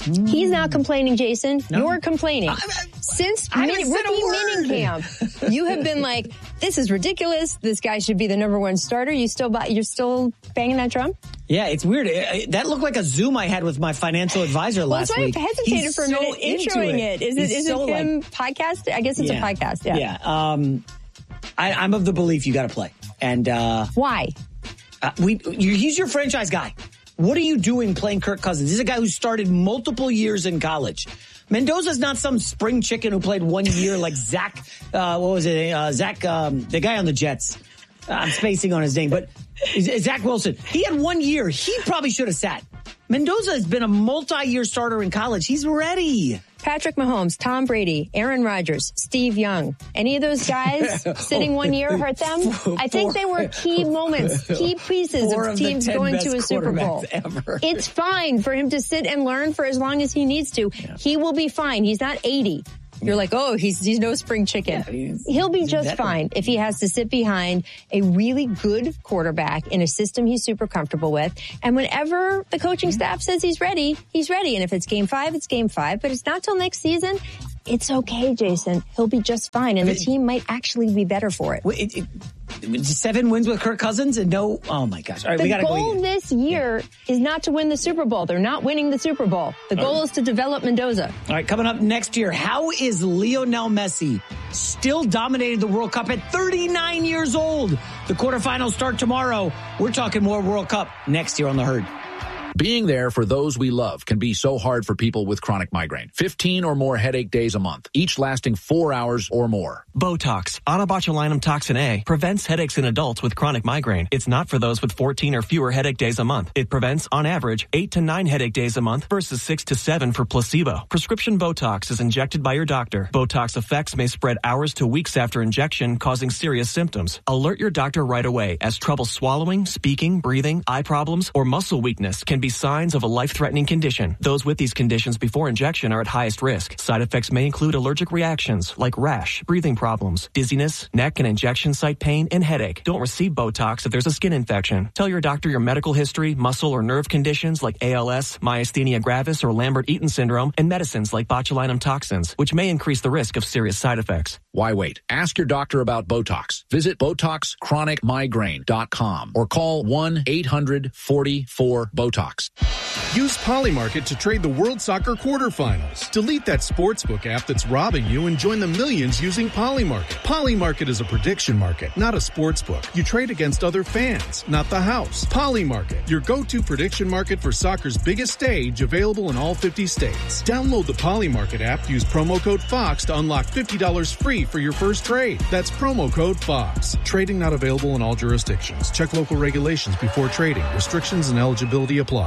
[SPEAKER 21] He's not complaining, Jason.
[SPEAKER 2] No.
[SPEAKER 21] You're complaining. Since
[SPEAKER 2] I
[SPEAKER 21] mini,
[SPEAKER 2] haven't said a
[SPEAKER 21] rookie
[SPEAKER 2] word.
[SPEAKER 21] minicamp, you have been like, this is ridiculous. This guy should be the number one starter. You still, you're still banging that drum?
[SPEAKER 2] Yeah, it's weird. It- it- that looked like a Zoom I had with my financial advisor
[SPEAKER 21] Well,
[SPEAKER 2] last
[SPEAKER 21] that's why
[SPEAKER 2] week.
[SPEAKER 21] I hesitated
[SPEAKER 2] He's
[SPEAKER 21] for a
[SPEAKER 2] so
[SPEAKER 21] minute
[SPEAKER 2] into
[SPEAKER 21] introing it. Is it,
[SPEAKER 2] He's
[SPEAKER 21] is
[SPEAKER 2] so,
[SPEAKER 21] it him
[SPEAKER 2] like,
[SPEAKER 21] podcast? I guess it's
[SPEAKER 2] Yeah.
[SPEAKER 21] a podcast. Yeah.
[SPEAKER 2] Yeah. Um, I, I'm of the belief you got to play. And uh,
[SPEAKER 21] why?
[SPEAKER 2] Uh, we you, he's your franchise guy. What are you doing playing Kirk Cousins? He's a guy who started multiple years in college. Mendoza's not some spring chicken who played one year like Zach. Uh, what was it? Uh, Zach, um, the guy on the Jets. I'm spacing on his name, but Zach Wilson. He had one year. He probably should have sat. Mendoza has been a multi-year starter in college. He's ready.
[SPEAKER 21] Patrick Mahomes, Tom Brady, Aaron Rodgers, Steve Young. Any of those guys sitting one year hurt them? I think they were key moments, key pieces
[SPEAKER 2] Four
[SPEAKER 21] of
[SPEAKER 2] of the
[SPEAKER 21] teams
[SPEAKER 2] ten
[SPEAKER 21] going
[SPEAKER 2] best
[SPEAKER 21] to a Super Bowl.
[SPEAKER 2] quarterbacks ever.
[SPEAKER 21] It's fine for him to sit and learn for as long as he needs to. He will be fine. He's not eighty. You're like, oh, he's he's no spring chicken.
[SPEAKER 2] Yeah,
[SPEAKER 21] He'll be just
[SPEAKER 2] veteran.
[SPEAKER 21] fine if he has to sit behind a really good quarterback in a system he's super comfortable with. And whenever the coaching staff says he's ready, he's ready. And if it's game five, it's game five. But it's not till next season. It's okay, Jason. He'll be just fine. And the team might actually be better for it.
[SPEAKER 2] It, it, it, seven wins with Kirk Cousins and no, oh my gosh. All right,
[SPEAKER 21] The
[SPEAKER 2] we got to
[SPEAKER 21] goal
[SPEAKER 2] go.
[SPEAKER 21] this year is not to win the Super Bowl. They're not winning the Super Bowl. The goal is to develop Mendoza.
[SPEAKER 2] All right, coming up next year, how is Lionel Messi still dominating the World Cup at thirty-nine years old? The quarterfinals start tomorrow. We're talking more World Cup next year on The Herd.
[SPEAKER 3] Being there for those we love can be so hard for people with chronic migraine. fifteen or more headache days a month, each lasting four hours or more.
[SPEAKER 15] Botox, onabotulinum toxin A, prevents headaches in adults with chronic migraine. It's not for those with fourteen or fewer headache days a month. It prevents, on average, eight to nine headache days a month versus six to seven for placebo. Prescription Botox is injected by your doctor. Botox effects may spread hours to weeks after injection, causing serious symptoms. Alert your doctor right away, as trouble swallowing, speaking, breathing, eye problems, or muscle weakness can be signs of a life-threatening condition. Those with these conditions before injection are at highest risk. Side effects may include allergic reactions like rash, breathing problems, dizziness, neck and injection site pain, and headache. Don't receive Botox if there's a skin infection. Tell your doctor your medical history, muscle or nerve conditions like A L S, myasthenia gravis, or Lambert-Eaton syndrome, and medicines like botulinum toxins, which may increase the risk of serious side effects.
[SPEAKER 3] Why wait? Ask your doctor about Botox. Visit Botox Chronic Migraine dot com or call one eight hundred forty-four BOTOX.
[SPEAKER 19] Use Polymarket to trade the World Soccer quarterfinals. Delete that sportsbook app that's robbing you and join the millions using Polymarket. Polymarket is a prediction market, not a sportsbook. You trade against other fans, not the house. Polymarket, your go-to prediction market for soccer's biggest stage, available in all fifty states. Download the Polymarket app, use promo code FOX to unlock fifty dollars free for your first trade. That's promo code FOX. Trading not available in all jurisdictions. Check local regulations before trading. Restrictions and eligibility apply.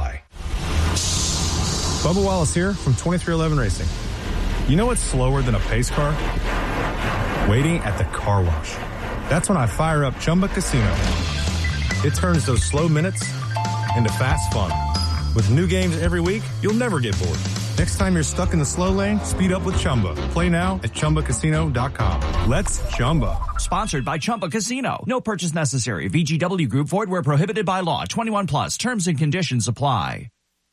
[SPEAKER 5] Bubba Wallace here from twenty-three eleven Racing. You know what's slower than a pace car? Waiting at the car wash. That's when I fire up Chumba Casino. It turns those slow minutes into fast fun. With new games every week, you'll never get bored. Next time you're stuck in the slow lane, speed up with Chumba. Play now at Chumba Casino dot com. Let's Chumba.
[SPEAKER 8] Sponsored by Chumba Casino. No purchase necessary. V G W Group. Void where prohibited by law. twenty-one plus. Terms and conditions apply.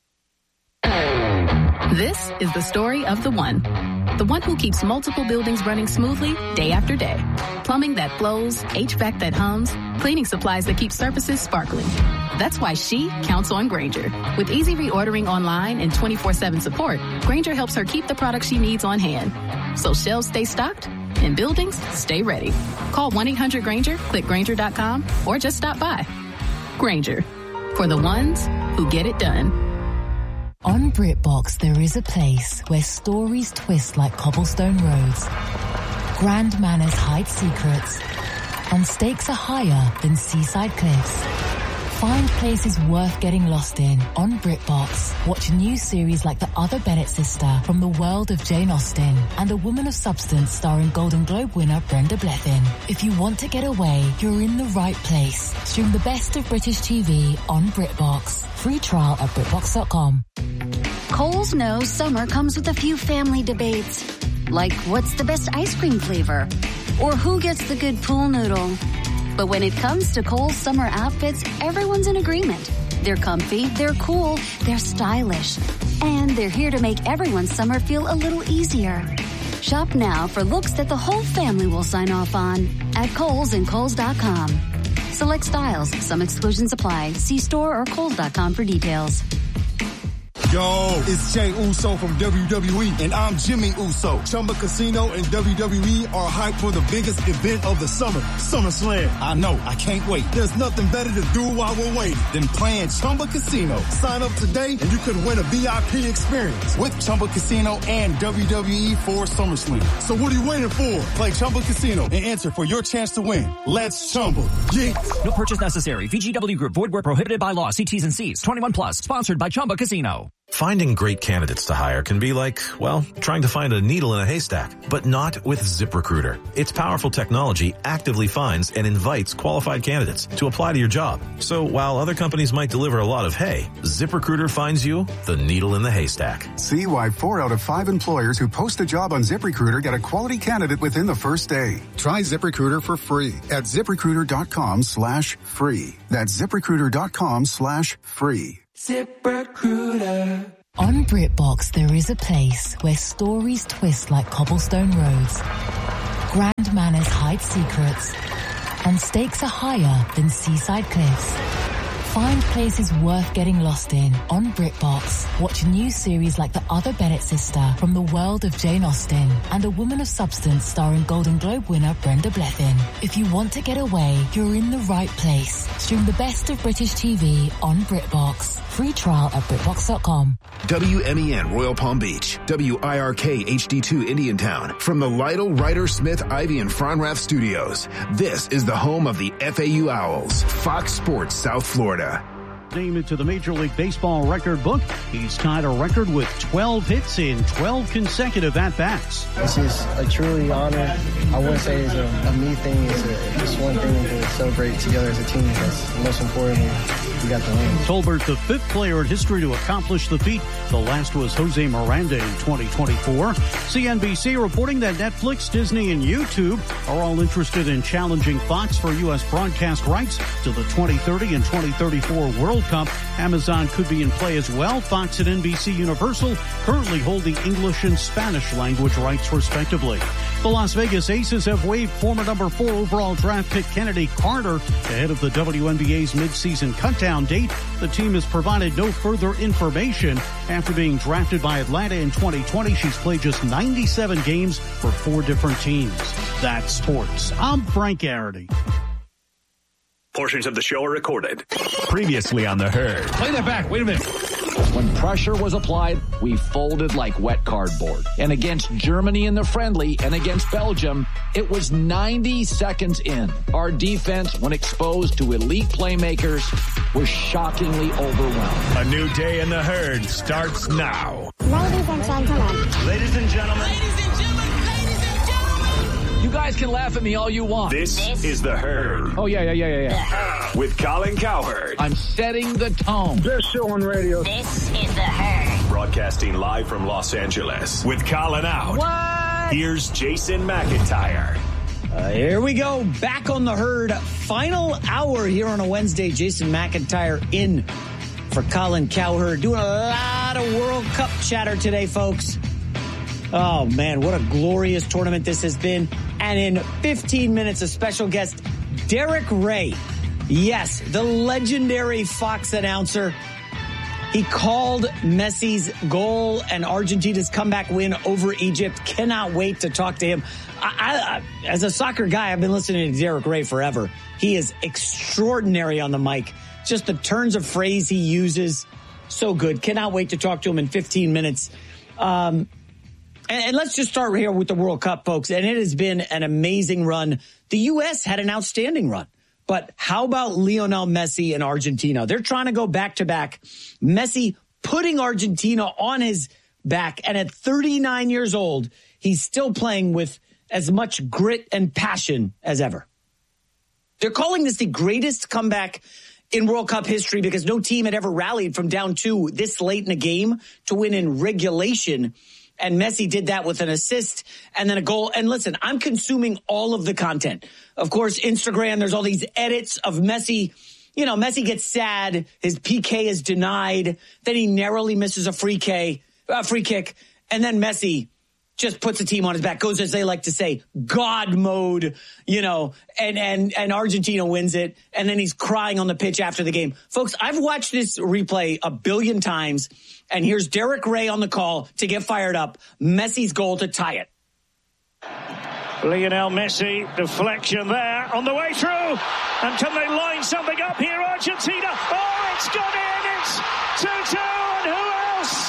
[SPEAKER 14] This is the story of the one. The one who keeps multiple buildings running smoothly day after day. Plumbing that flows, H V A C that hums, cleaning supplies that keep surfaces sparkling. That's why she counts on Grainger. With easy reordering online and twenty-four seven support, Grainger helps her keep the products she needs on hand. So shelves stay stocked and buildings stay ready. Call one eight hundred Grainger, click Grainger dot com, or just stop by. Grainger, for the ones who get it done.
[SPEAKER 9] On BritBox, there is a place where stories twist like cobblestone roads, grand manners hide secrets, and stakes are higher than seaside cliffs. Find places worth getting lost in on BritBox. Watch new series like The Other Bennett Sister from the world of Jane Austen and A Woman of Substance starring Golden Globe winner Brenda Blethyn. If you want to get away, you're in the right place. Stream the best of British T V on BritBox. Free trial at BritBox dot com.
[SPEAKER 24] Kohl's knows summer comes with a few family debates, like what's the best ice cream flavor, or who gets the good pool noodle. But when it comes to Kohl's summer outfits, everyone's in agreement. They're comfy, they're cool, they're stylish. And they're here to make everyone's summer feel a little easier. Shop now for looks that the whole family will sign off on at Kohl's and Kohl's dot com. Select styles. Some exclusions apply. See store or Kohl's dot com for details.
[SPEAKER 6] Yo, it's Jay Uso from W W E, and I'm Jimmy Uso. Chumba Casino and W W E are hyped for the biggest event of the summer, SummerSlam. I know, I can't wait. There's nothing better to do while we're waiting than playing Chumba Casino. Sign up today, and you could win a V I P experience with Chumba Casino and W W E for SummerSlam. So what are you waiting for? Play Chumba Casino and enter for your chance to win. Let's Chumba. Yeah.
[SPEAKER 8] No purchase necessary. V G W Group. Void where prohibited by law. See T's and C's. twenty-one plus. Sponsored by Chumba Casino.
[SPEAKER 10] Finding great candidates to hire can be like, well, trying to find a needle in a haystack, but not with ZipRecruiter. Its powerful technology actively finds and invites qualified candidates to apply to your job. So while other companies might deliver a lot of hay, ZipRecruiter finds you the needle in the haystack.
[SPEAKER 12] See why four out of five employers who post a job on ZipRecruiter get a quality candidate within the first day. Try ZipRecruiter for free at ZipRecruiter.com slash free. That's ZipRecruiter.com slash free.
[SPEAKER 9] ZipRecruiter. On BritBox, there is a place where stories twist like cobblestone roads, grand manners hide secrets, and stakes are higher than seaside cliffs. Find places worth getting lost in on BritBox. Watch new series like The Other Bennett Sister from the world of Jane Austen and A Woman of Substance starring Golden Globe winner Brenda Blethyn. If you want to get away, you're in the right place. Stream the best of British T V on BritBox. Free trial at BritBox dot com.
[SPEAKER 13] W M E N Royal Palm Beach, W I R K H D two Indiantown. From the Lytle, Ryder, Smith, Ivy, and Fronrath studios, this is the home of the F A U Owls, Fox Sports South Florida.
[SPEAKER 25] Named into the Major League Baseball record book. He's tied a record with twelve hits in twelve consecutive at-bats.
[SPEAKER 26] This is a truly honor. I wouldn't say it's a, a me thing. It's a, just one thing to celebrate together as a team. That's most importantly, we got the win.
[SPEAKER 25] Tolbert, the fifth player in history to accomplish the feat. The last was Jose Miranda in twenty twenty-four. C N B C reporting that Netflix, Disney, and YouTube are all interested in challenging Fox for U S broadcast rights to the twenty thirty and twenty thirty-four World Cup. Amazon could be in play as well. Fox and N B C Universal currently hold the English and Spanish language rights respectively. The Las Vegas Aces have waived former number four overall draft pick Kennedy Carter ahead of the W N B A's midseason cutdown date. The team has provided no further information. After being drafted by Atlanta in twenty twenty, she's played just ninety-seven games for four different teams. That's sports. I'm Frank Garrity.
[SPEAKER 4] Portions of the show are recorded. Previously on The Herd.
[SPEAKER 3] Play that back. Wait a minute. When pressure was applied, we folded like wet cardboard. And against Germany in the friendly and against Belgium, it was ninety seconds in. Our defense, when exposed to elite playmakers, was shockingly overwhelmed.
[SPEAKER 4] A new day in The Herd starts now.
[SPEAKER 27] Ladies and gentlemen.
[SPEAKER 4] Ladies and gentlemen.
[SPEAKER 3] You guys can laugh at me all you want.
[SPEAKER 4] This, this is The Herd.
[SPEAKER 3] Oh, yeah, yeah, yeah, yeah, yeah.
[SPEAKER 4] With Colin Cowherd.
[SPEAKER 3] I'm setting the tone.
[SPEAKER 27] Best show on radio. This is The Herd.
[SPEAKER 4] Broadcasting live from Los Angeles. With Colin out.
[SPEAKER 27] What?
[SPEAKER 4] Here's Jason McIntyre.
[SPEAKER 2] Uh, here we go. Back on The Herd. Final hour here on a Wednesday. Jason McIntyre in for Colin Cowherd. Doing a lot of World Cup chatter today, folks. Oh, man, what a glorious tournament this has been. And in fifteen minutes, a special guest, Derek Ray. Yes, the legendary Fox announcer. He called Messi's goal and Argentina's comeback win over Egypt. Cannot wait to talk to him. I, I, as a soccer guy, I've been listening to Derek Ray forever. He is extraordinary on the mic. Just the turns of phrase he uses. So good. Cannot wait to talk to him in fifteen minutes. Um... And let's just start here with the World Cup, folks. And it has been an amazing run. The U S had an outstanding run. But how about Lionel Messi and Argentina? They're trying to go back-to-back. Messi putting Argentina on his back. And at thirty-nine years old, he's still playing with as much grit and passion as ever. They're calling this the greatest comeback in World Cup history because no team had ever rallied from down two this late in a game to win in regulation. And Messi did that with an assist and then a goal. And listen, I'm consuming all of the content. Of course, Instagram, there's all these edits of Messi you know, Messi gets sad. His P K is denied. Then he narrowly misses a free K, uh, free kick. And then Messi just puts the team on his back, goes, as they like to say, God mode, you know, and, and, and Argentina wins it. And then he's crying on the pitch after the game. Folks, I've watched this replay a billion times. And here's Derek Ray on the call to get fired up. Messi's goal to tie it.
[SPEAKER 7] Lionel Messi, deflection there on the way through. And can they line something up here, Argentina? Oh, it's gone in. It's two two. And who else?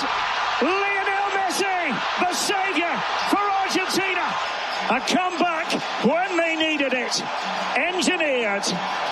[SPEAKER 7] Lionel Messi, the saviour for Argentina. A comeback when they needed it. Engineered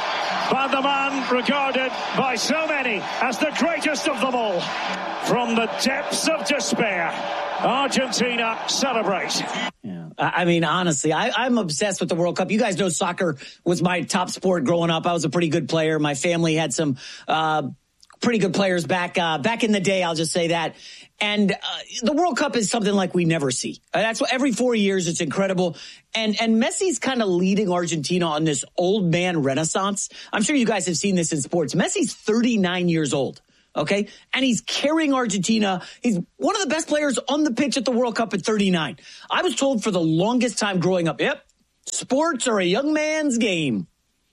[SPEAKER 7] by the man regarded by so many as the greatest of them all. From the depths of despair, Argentina celebrate.
[SPEAKER 2] Yeah. I mean, honestly, I, I'm obsessed with the World Cup. You guys know soccer was my top sport growing up. I was a pretty good player. My family had some uh, pretty good players back uh, back in the day. I'll just say that. And uh, the World Cup is something like we never see. Uh, that's what every four years. It's incredible. And and Messi's kind of leading Argentina on this old man renaissance. I'm sure you guys have seen this in sports. Messi's thirty-nine years old. Okay. And he's carrying Argentina. He's one of the best players on the pitch at the World Cup at thirty-nine. I was told for the longest time growing up, yep, sports are a young man's game.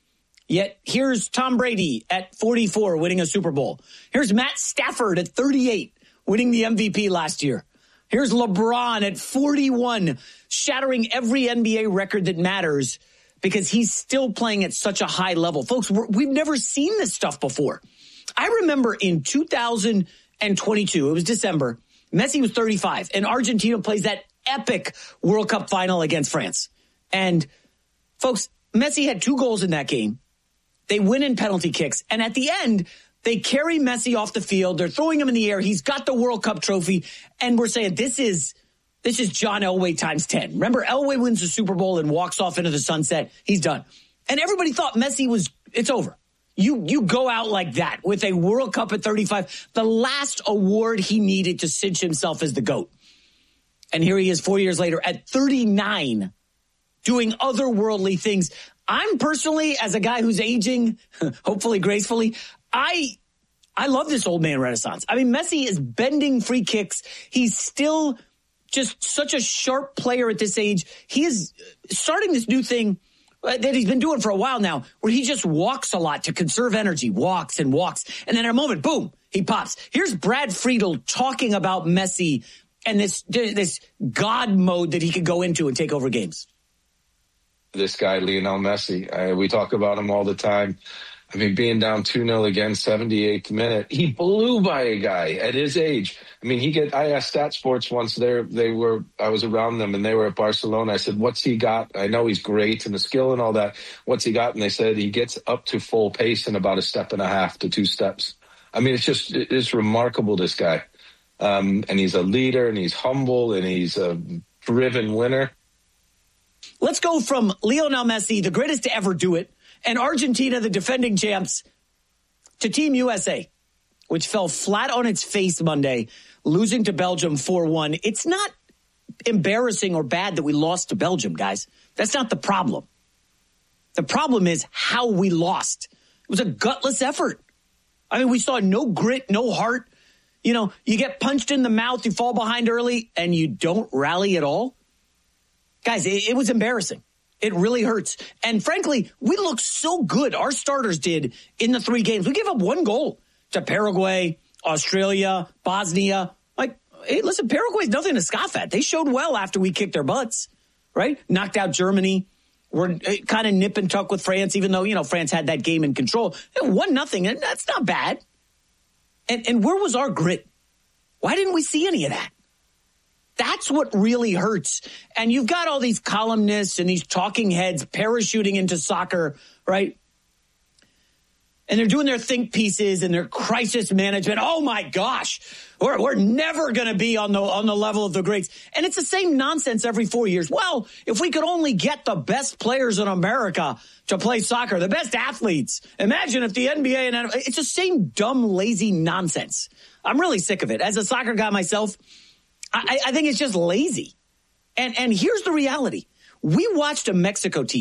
[SPEAKER 2] Yet here's Tom Brady at forty-four winning a Super Bowl. Here's Matt Stafford at thirty-eight winning the M V P last year. Here's LeBron at forty-one shattering every N B A record that matters because he's still playing at such a high level. Folks, we're, we've never seen this stuff before. I remember in two thousand twenty-two, it was December, Messi was thirty-five, and Argentina plays that epic World Cup final against France. And, folks, Messi had two goals in that game. They win in penalty kicks. And at the end, they carry Messi off the field. They're throwing him in the air. He's got the World Cup trophy. And we're saying this is this is John Elway times ten. Remember, Elway wins the Super Bowl and walks off into the sunset. He's done. And everybody thought Messi was, it's over. You you go out like that with a World Cup at thirty-five, the last award he needed to cinch himself as the GOAT. And here he is four years later at thirty-nine doing otherworldly things. I'm personally, as a guy who's aging, hopefully gracefully, I I love this old man renaissance. I mean, Messi is bending free kicks. He's still just such a sharp player at this age. He is starting this new thing that he's been doing for a while now, where he just walks a lot to conserve energy, walks and walks. And then in a moment, boom, he pops. Here's Brad Friedel talking about Messi and this, this God mode that he could go into and take over games.
[SPEAKER 11] This guy, Lionel Messi, uh, we talk about him all the time. I mean, being down two nil again, seventy-eighth minute, he blew by a guy at his age. I mean, he get. I asked Stat Sports once. There, they were. I was around them, and they were at Barcelona. I said, "What's he got? I know he's great and the skill and all that. What's he got?" And they said he gets up to full pace in about a step and a half to two steps. I mean, it's just it's remarkable. This guy, um, and he's a leader, and he's humble, and he's a driven winner.
[SPEAKER 2] Let's go from Lionel Messi, the greatest to ever do it, and Argentina, the defending champs, to Team U S A, which fell flat on its face Monday, losing to Belgium four one. It's not embarrassing or bad that we lost to Belgium, guys. That's not the problem. The problem is how we lost. It was a gutless effort. I mean, we saw no grit, no heart. You know, you get punched in the mouth, you fall behind early, and you don't rally at all. Guys, it, it was embarrassing. It really hurts. And frankly, we looked so good. Our starters did in the three games. We gave up one goal to Paraguay, Australia, Bosnia. Like, hey, listen, Paraguay's nothing to scoff at. They showed well after we kicked their butts, right? Knocked out Germany. We're kind of nip and tuck with France, even though, you know, France had that game in control. One nothing, and that's not bad. And, and where was our grit? Why didn't we see any of that? That's what really hurts. And you've got all these columnists and these talking heads parachuting into soccer, right? And they're doing their think pieces and their crisis management. Oh my gosh, we're, we're never going to be on the on the level of the greats. And it's the same nonsense every four years. Well, if we could only get the best players in America to play soccer, the best athletes. Imagine if the N B A and it's the same dumb, lazy nonsense. I'm really sick of it. As a soccer guy myself, I, I think it's just lazy. And and here's the reality. We watched a Mexico team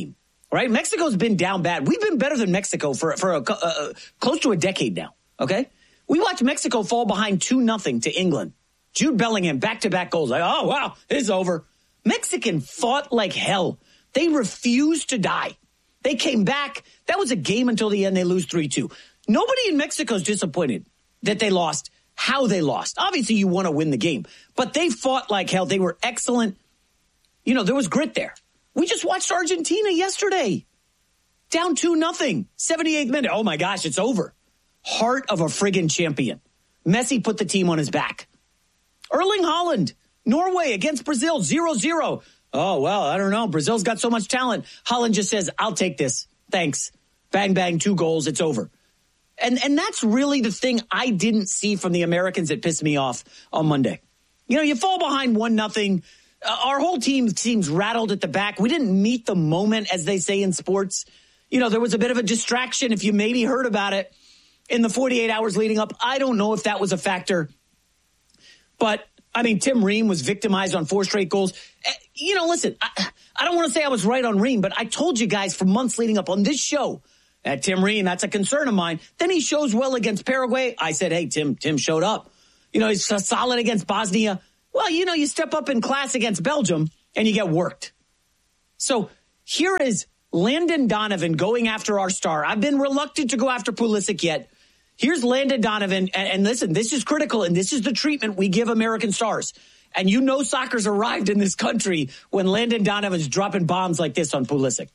[SPEAKER 2] right? Mexico's been down bad. We've been better than Mexico for, for a, uh, close to a decade now, okay? We watched Mexico fall behind two nothing to England. Jude Bellingham, back-to-back goals. Like, oh, wow, it's over. Mexican fought like hell. They refused to die. They came back. That was a game until the end. They lose three two. Nobody in Mexico's disappointed that they lost, how they lost. Obviously, you want to win the game. But they fought like hell. They were excellent. You know, there was grit there. We just watched Argentina yesterday. Down two nothing. seventy-eighth minute. Oh, my gosh, it's over. Heart of a friggin' champion. Messi put the team on his back. Erling Haaland, Norway against Brazil, zero zero. Oh, well, I don't know. Brazil's got so much talent. Haaland just says, I'll take this. Thanks. Bang, bang, two goals. It's over. And and that's really the thing I didn't see from the Americans that pissed me off on Monday. You know, you fall behind one nothing. Uh, our whole team seems rattled at the back. We didn't meet the moment, as they say in sports. You know, there was a bit of a distraction, if you maybe heard about it, in the forty-eight hours leading up. I don't know if that was a factor. But, I mean, Tim Ream was victimized on four straight goals. You know, listen, I, I don't want to say I was right on Ream, but I told you guys for months leading up on this show that Tim Ream, that's a concern of mine. Then he shows well against Paraguay. I said, hey, Tim, Tim showed up. You know, he's solid against Bosnia. Well, you know, you step up in class against Belgium and you get worked. So here is Landon Donovan going after our star. I've been reluctant to go after Pulisic yet. Here's Landon Donovan, and, and listen, this is critical, and this is the treatment we give American stars. And you know soccer's arrived in this country when Landon Donovan's dropping bombs like this on Pulisic.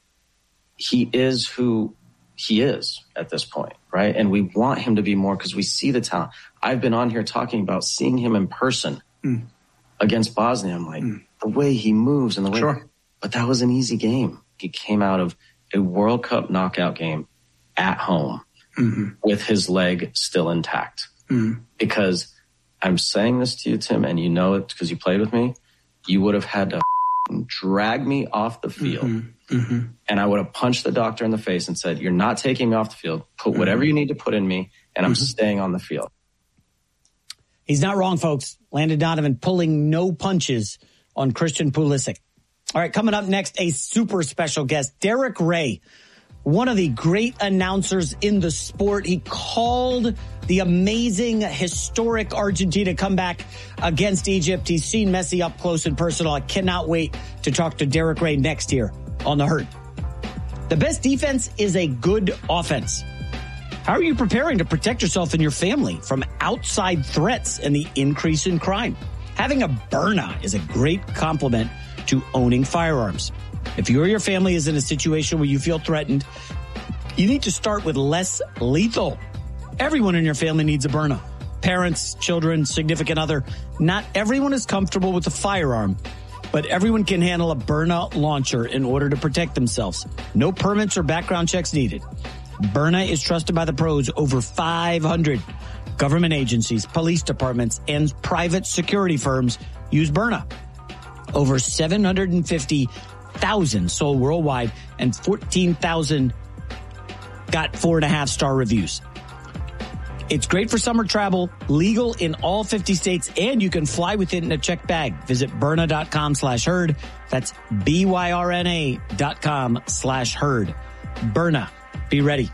[SPEAKER 1] He is who he is at this point, right? And we want him to be more because we see the talent. I've been on here talking about seeing him in person mm. against Bosnia. I'm like, mm. the way he moves and the way. Sure. But that was an easy game. He came out of a World Cup knockout game at home. Mm-hmm. with his leg still intact. Mm-hmm. Because I'm saying this to you, Tim, and you know it because you played with me, you would have had to drag me off the field. Mm-hmm. Mm-hmm. And I would have punched the doctor in the face and said, you're not taking me off the field. Put whatever mm-hmm. you need to put in me, and I'm mm-hmm. staying on the field.
[SPEAKER 2] He's not wrong, folks. Landon Donovan pulling no punches on Christian Pulisic. All right, coming up next, a super special guest, Derek Ray. One of the great announcers in the sport. He called the amazing, historic Argentina comeback against Egypt. He's seen Messi up close and personal. I cannot wait to talk to Derek Ray next here on The Herd. The best defense is a good offense. How are you preparing to protect yourself and your family from outside threats and the increase in crime? Having a Byrna is a great complement to owning firearms. If you or your family is in a situation where you feel threatened, you need to start with less lethal. Everyone in your family needs a Byrna. Parents, children, significant other. Not everyone is comfortable with a firearm, but everyone can handle a Byrna launcher in order to protect themselves. No permits or background checks needed. Byrna is trusted by the pros. Over five hundred government agencies, police departments, and private security firms use Byrna. Over seven hundred fifty thousand sold worldwide, and fourteen thousand got four and a half star reviews. It's great for summer travel, legal in all fifty states, and you can fly with it in a checked bag. Visit Byrna.com slash herd. That's B-Y-R-N-A dot com slash herd. Byrna. Be ready.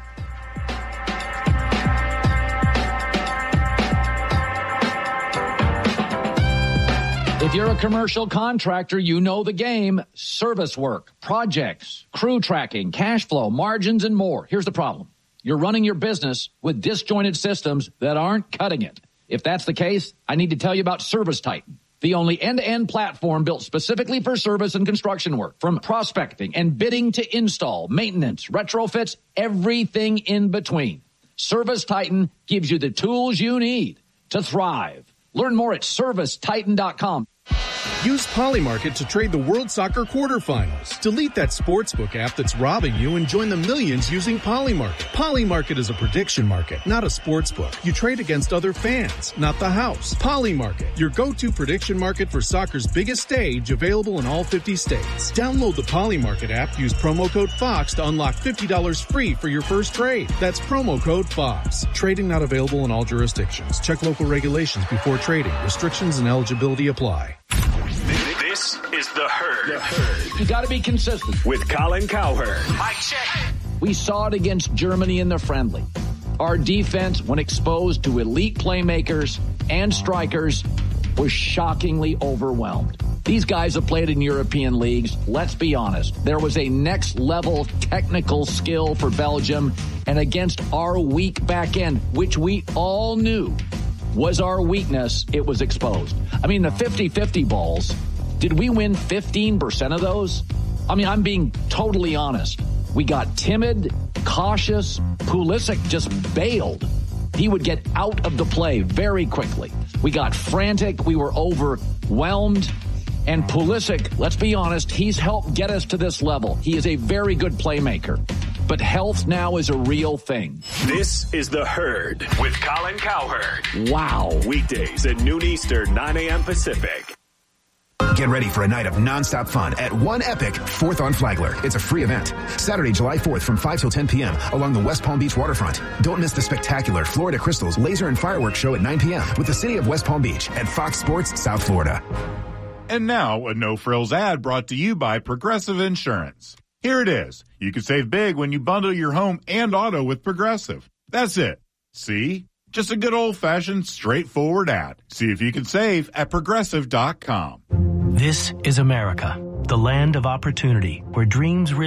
[SPEAKER 3] If you're a commercial contractor, you know the game. Service work, projects, crew tracking, cash flow, margins, and more. Here's the problem. You're running your business with disjointed systems that aren't cutting it. If that's the case, I need to tell you about Service Titan, the only end-to-end platform built specifically for service and construction work. From prospecting and bidding to install, maintenance, retrofits, everything in between. Service Titan gives you the tools you need to thrive. Learn more at service titan dot com.
[SPEAKER 19] Use Polymarket to trade the World Soccer quarterfinals. Delete that sportsbook app that's robbing you and join the millions using Polymarket. Polymarket is a prediction market, not a sportsbook. You trade against other fans, not the house. Polymarket, your go-to prediction market for soccer's biggest stage, available in all fifty states. Download the Polymarket app, use promo code FOX to unlock fifty dollars free for your first trade. That's promo code FOX. Trading not available in all jurisdictions. Check local regulations before trading. Restrictions and eligibility apply.
[SPEAKER 4] This This is The Herd. The Herd.
[SPEAKER 3] You got to be consistent.
[SPEAKER 4] With Colin Cowherd.
[SPEAKER 3] Mike check. We saw it against Germany in the friendly. Our defense, when exposed to elite playmakers and strikers, was shockingly overwhelmed. These guys have played in European leagues. Let's be honest. There was a next level technical skill for Belgium, and against our weak back end, which we all knew was our weakness, it was exposed. I mean, the fifty-fifty balls, did we win fifteen percent of those? I mean, I'm being totally honest. We got timid, cautious. Pulisic just bailed. He would get out of the play very quickly. We got frantic. We were overwhelmed. And Pulisic, let's be honest, he's helped get us to this level. He is a very good playmaker. But health now is a real thing.
[SPEAKER 4] This is The Herd with Colin Cowherd.
[SPEAKER 3] Wow.
[SPEAKER 4] Weekdays at noon Eastern, nine a.m. Pacific.
[SPEAKER 13] Get ready for a night of nonstop fun at One Epic, fourth on Flagler. It's a free event. Saturday, July fourth from five till ten p.m. along the West Palm Beach waterfront. Don't miss the spectacular Florida Crystals Laser and Fireworks Show at nine p.m. with the city of West Palm Beach at Fox Sports South Florida.
[SPEAKER 16] And now, a no-frills ad brought to you by Progressive Insurance. Here it is. You can save big when you bundle your home and auto with Progressive. That's it. See? Just a good old-fashioned, straightforward ad. See if you can save at Progressive dot com.
[SPEAKER 17] This is America, the land of opportunity, where dreams really